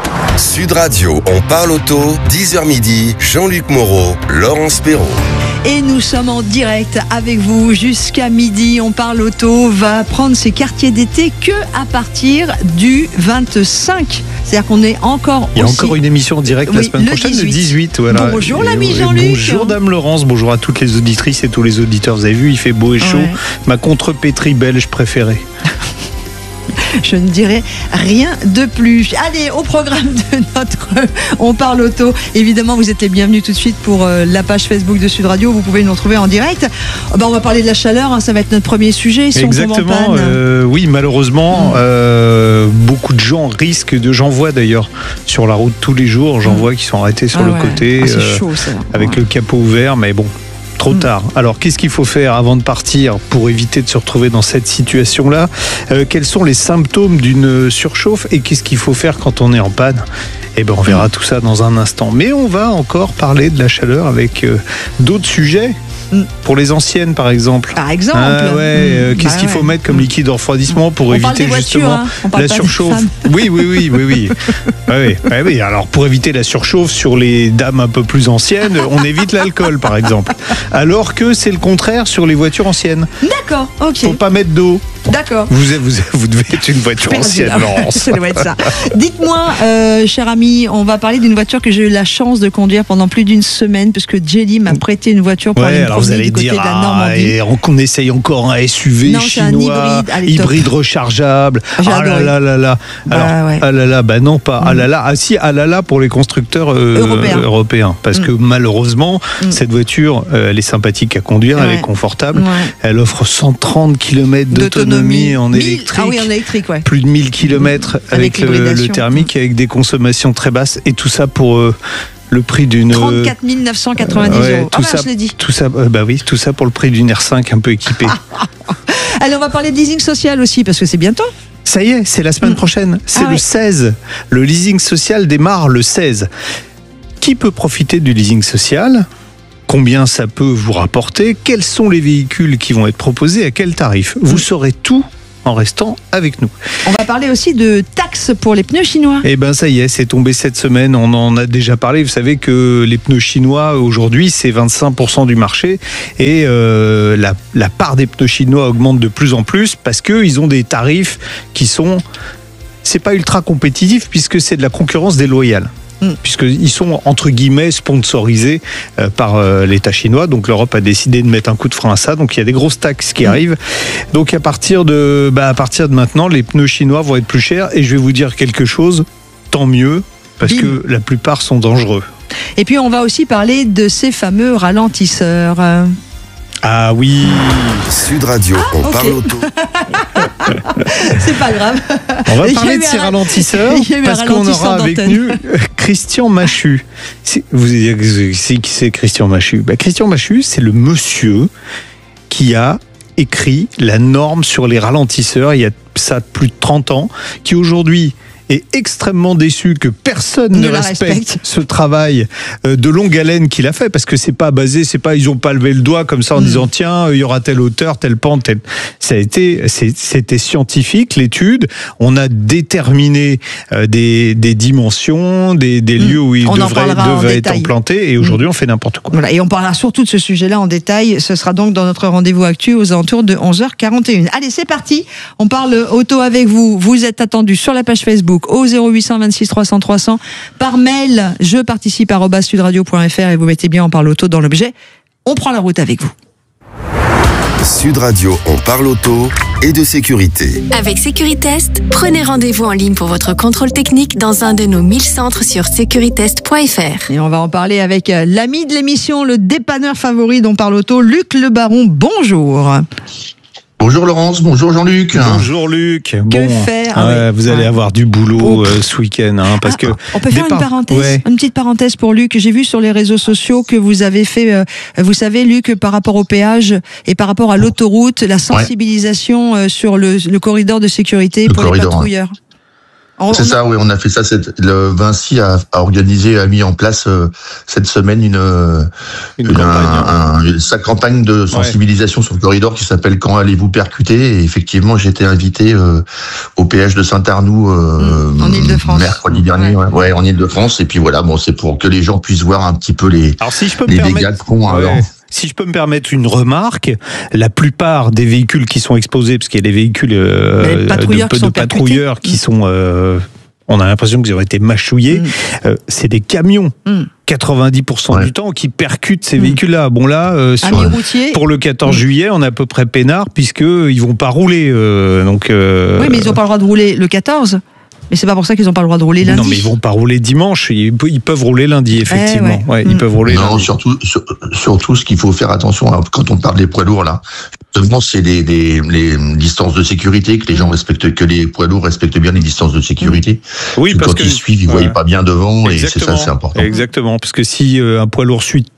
Sud Radio, on parle auto, dix heures midi, Jean-Luc Moreau, Laurence Perrault. Et nous sommes en direct avec vous jusqu'à midi. On parle auto va prendre ses quartiers d'été que à partir du vingt-cinq. C'est-à-dire qu'on est encore. Il y a aussi... encore une émission en direct oui, la semaine le prochaine, dix-huit. le dix-huit. Voilà. Bonjour l'ami et, Jean-Luc. Bonjour Dame Laurence, bonjour à toutes les auditrices et tous les auditeurs. Vous avez vu, il fait beau et chaud. Ouais. Ma contrepétrie belge préférée. Je ne dirai rien de plus. Allez, au programme de notre On parle auto. Évidemment, vous êtes les bienvenus tout de suite pour euh, la page Facebook de Sud Radio. Vous pouvez nous retrouver en direct. Oh, bah, on va parler de la chaleur. Hein, ça va être notre premier sujet. Si Exactement. Euh, oui, malheureusement, mmh. euh, beaucoup de gens risquent de. J'en vois d'ailleurs sur la route tous les jours. J'en mmh. vois qui sont arrêtés sur ah, le ouais. côté ah, c'est euh, chaud, ça. avec ouais. le capot ouvert. Mais bon. Trop tard. Alors, qu'est-ce qu'il faut faire avant de partir pour éviter de se retrouver dans cette situation-là ? euh, Quels sont les symptômes d'une surchauffe et qu'est-ce qu'il faut faire quand on est en panne ? Eh bien, on verra tout ça dans un instant. Mais on va encore parler de la chaleur avec euh, d'autres sujets. Pour les anciennes, par exemple. Par exemple. Ah, ouais, euh, Mmh. qu'est-ce Bah qu'il ouais. faut mettre comme liquide de refroidissement pour On éviter parle des voitures, justement hein. On parle la pas des surchauffe? femmes. Oui, oui, oui, oui, oui. Ouais, oui. Ouais, oui. Alors pour éviter la surchauffe sur les dames un peu plus anciennes, on évite l'alcool, par exemple. Alors que c'est le contraire sur les voitures anciennes. D'accord, ok. Faut pas mettre d'eau. D'accord. Vous, vous, vous devez être une voiture Perdu, ancienne, là. Laurence. Ça doit être ça. Dites-moi, euh, cher ami, on va parler d'une voiture que j'ai eu la chance de conduire pendant plus d'une semaine, parce que Jelly m'a prêté une voiture pour aller Ouais, me alors vous promener allez du côté dire, de la ah, Normandie. et on, on essaye encore un S U V Non, c'est un chinois, hybride, allez, top. hybride rechargeable. J'ai Ah là adoré. là là là. Bah, Alors, ouais. ah là là, bah non pas. Ah là là, ah si, ah là là pour les constructeurs euh, Européens. européens. Parce que malheureusement, cette voiture, euh, elle est sympathique à conduire, elle Ouais. est confortable. Ouais. Elle offre cent trente kilomètres d'autonomie en mille électrique. Ah oui, en électrique, ouais. Plus de mille kilomètres Avec avec, le, le l'hybridation. thermique, avec des consommations très basses. Et tout ça pour euh, le prix d'une... trente-quatre mille neuf cent quatre-vingt-dix Ouais, euros. Ah tout bah, ça, je l'ai dit. tout ça, euh, bah oui, tout ça pour le prix d'une R cinq un peu équipée. Allez, on va parler de leasing social aussi, parce que c'est bientôt. Ça y est, c'est la semaine prochaine. C'est Ah le ouais. seize. Le leasing social démarre le seize. Qui peut profiter du leasing social ? Combien ça peut vous rapporter ? Quels sont les véhicules qui vont être proposés ? À quel tarif ? Vous saurez tout en restant avec nous. On va parler aussi de taxes pour les pneus chinois. Eh ben ça y est, c'est tombé cette semaine, on en a déjà parlé. Vous savez que les pneus chinois aujourd'hui c'est vingt-cinq pour cent du marché et euh, la, la part des pneus chinois augmente de plus en plus parce qu'ils ont des tarifs qui sont, c'est pas ultra compétitifs puisque c'est de la concurrence déloyale. Mm. Puisqu'ils sont entre guillemets sponsorisés euh, par euh, l'État chinois, donc l'Europe a décidé de mettre un coup de frein à ça, donc il y a des grosses taxes qui Mm. arrivent, donc à partir de bah, à partir de maintenant les pneus chinois vont être plus chers et je vais vous dire quelque chose, tant mieux, parce Bim. que la plupart sont dangereux. Et puis on va aussi parler de ces fameux ralentisseurs. Euh, Ah oui. Sud Radio, on ok. parle auto. C'est pas grave. On va Il y a parler eu de un ces ra- ralentisseurs il y a eu un parce qu'on ralentisseur aura avec d'antenne. nous Christian Machu. C'est- Vous c'est qui c'est Christian Machu? Bah, Christian Machu, c'est le monsieur qui a écrit la norme sur les ralentisseurs il y a ça plus de trente ans, qui aujourd'hui est extrêmement déçu que personne Ne ne, la respecte, respecte. ce travail euh, de longue haleine qu'il a fait, parce que c'est pas basé, c'est pas ils ont pas levé le doigt comme ça en Mm. disant tiens il y aura telle hauteur, telle pente, telle... ça a été c'est- c'était scientifique l'étude, on a déterminé euh, des, des dimensions, des, des lieux où il On en devrait, parlera en devrait être détail. implanté et aujourd'hui on fait n'importe quoi. Voilà, et on parlera surtout de ce sujet-là en détail. Ce sera donc dans notre rendez-vous actu aux alentours de onze heures quarante et une. Allez, c'est parti. On parle auto avec vous. Vous êtes attendus sur la page Facebook au zéro huit cent vingt-six trois cents trois cents. Par mail, je participe arobase sudradio point f r et vous mettez bien on parle auto dans l'objet. On prend la route avec vous. Sud Radio, on parle auto et de sécurité. Avec Sécuritest, prenez rendez-vous en ligne pour votre contrôle technique dans un de nos mille centres sur sécuritest point f r. Et on va en parler avec euh, l'ami de l'émission, le dépanneur favori dont parle auto, Luc Le Baron. Bonjour. Bonjour Laurence, bonjour Jean-Luc. Bonjour Luc. Que Bon, faire ouais, avec- vous allez ouais. avoir du boulot euh, ce week-end, hein, parce que On peut faire départ- une parenthèse, Ouais. une petite parenthèse pour Luc. J'ai vu sur les réseaux sociaux que vous avez fait, euh, vous savez, Luc, par rapport au péage et par rapport à l'autoroute, la sensibilisation euh, sur le, le corridor de sécurité Le pour les corridor, patrouilleurs. On- C'est on- ça, oui, on a fait ça. cette- le Vinci a, a organisé, a mis en place euh, cette semaine une, euh, Une une- campagne, un- un- sa campagne de sensibilisation sur le corridor qui s'appelle Quand allez-vous percuter. Et effectivement, j'ai été invité euh, au péage de Saint-Arnoux euh, en Île-de-France. mercredi dernier, ouais. Ouais, en Île-de-France. Et puis voilà, bon, c'est pour que les gens puissent voir un petit peu les, Alors si je peux me les permettre, dégâts de fond. Ouais. alors. Si je peux me permettre une remarque, la plupart des véhicules qui sont exposés, parce qu'il y a des véhicules euh, Mais les patrouilleurs de, qui sont de patrouilleurs percutés. qui sont, euh, on a l'impression qu'ils ont été mâchouillés, euh, c'est des camions. Mm. quatre-vingt-dix pour cent du temps qui percutent ces Mm. véhicules-là. Bon là, euh, sur, Amis routiers. pour le quatorze juillet, on est à peu près peinard puisque ils vont pas rouler. euh, donc. euh, Oui, mais ils n'ont pas le droit de rouler le quatorze. Mais c'est pas pour ça qu'ils n'ont pas le droit de rouler lundi. Non, mais ils vont pas rouler dimanche. Ils, ils peuvent rouler lundi, effectivement. Eh ouais. Ouais, ils Mm. peuvent rouler Non, lundi. surtout, sur- surtout, ce qu'il faut faire attention hein, quand on parle des poids lourds là. Justement, c'est les, les, les distances de sécurité, que les gens respectent, que les poids lourds respectent bien les distances de sécurité. Oui, parce quand que ils suivent, ils ne ouais. voient pas bien devant, et c'est ça, Exactement. c'est important. Exactement, parce que si euh, un poids lourd suit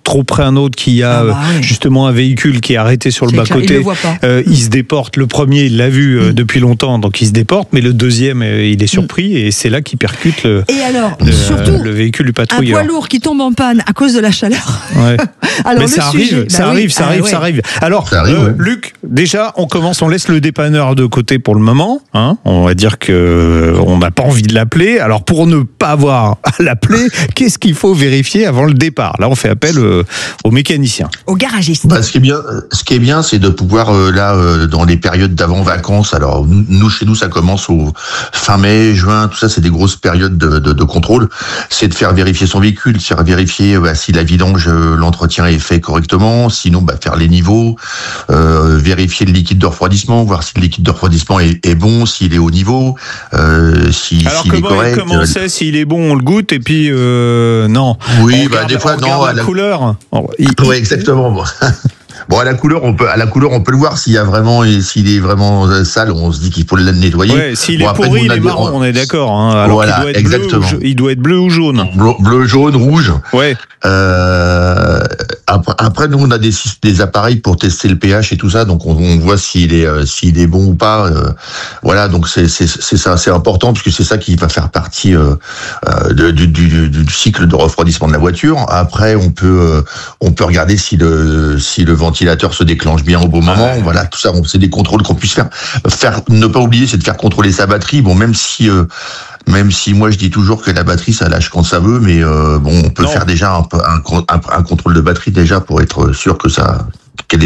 trop près un autre qui a Ah bah euh, oui. justement un véhicule qui est arrêté sur le C'est clair, il bas-côté, le voit pas. euh, il se déporte. Le premier, il l'a vu euh, Mm. depuis longtemps, donc il se déporte, mais le deuxième, euh, il est surpris et c'est là qu'il percute le, Et alors, le, surtout, le véhicule du un patrouilleur. poids lourd qui tombe en panne à cause de la chaleur. Ouais. Alors, mais le ça arrive, sujet, ça bah oui, arrive, ça ah arrive, ouais. ça arrive. Alors, Ça arrive, euh, ouais. Luc, déjà, on commence, on laisse le dépanneur de côté pour le moment. Hein, on va dire que euh, on n'a pas envie de l'appeler. Alors, pour ne pas avoir à l'appeler, qu'est-ce qu'il faut vérifier avant le départ? Là, on fait appel euh, au mécanicien. Au garagiste. Bah, ce qui est bien, ce qui est bien, c'est de pouvoir euh, là euh, dans les périodes d'avant vacances. Alors nous, nous, chez nous, ça commence au fin mai, juin, tout ça, c'est des grosses périodes de, de, de contrôle. C'est de faire vérifier son véhicule, de faire vérifier bah, si la vidange, euh, l'entretien est fait correctement. Sinon, bah, faire les niveaux, euh, vérifier le liquide de refroidissement, voir si le liquide de refroidissement est, est bon, s'il est au niveau, euh, si, Alors, s'il est comment, correct. comment on sait s'il est bon? On le goûte et puis euh, non. Oui, On bah regarde- des fois on non. regarde à la la- couleur. Oh, il- Oui, exactement. Bon. Bon, à la couleur, on peut, à la couleur, on peut le voir. S'il y a vraiment, s'il est vraiment euh, sale, on se dit qu'il faut le nettoyer. Ouais, s'il Bon, est après, pourri, nous, il on a est des- marron, on est d'accord. Hein. Alors Voilà, qu'il doit être bleu, exactement. ou, ja- il doit être bleu ou jaune. Bleu, bleu, jaune, rouge. Ouais. Euh, après, après, nous, on a des, des appareils pour tester le pH et tout ça, donc on, on voit s'il est, euh, s'il est bon ou pas. Euh, voilà, donc c'est, c'est, c'est ça, c'est important puisque c'est ça qui va faire partie euh, euh, de, du, du, du cycle de refroidissement de la voiture. Après, on peut, euh, on peut regarder si le, si le ventilateur se déclenche bien au bon moment. Voilà, tout ça, bon, c'est des contrôles qu'on puisse faire. Faire, ne pas oublier, c'est de faire contrôler sa batterie. Bon, même si euh, même si moi je dis toujours que la batterie ça lâche quand ça veut, mais euh, bon, on peut Non. faire déjà un, peu- un, un, un contrôle de batterie déjà pour être sûr que ça qu'elle est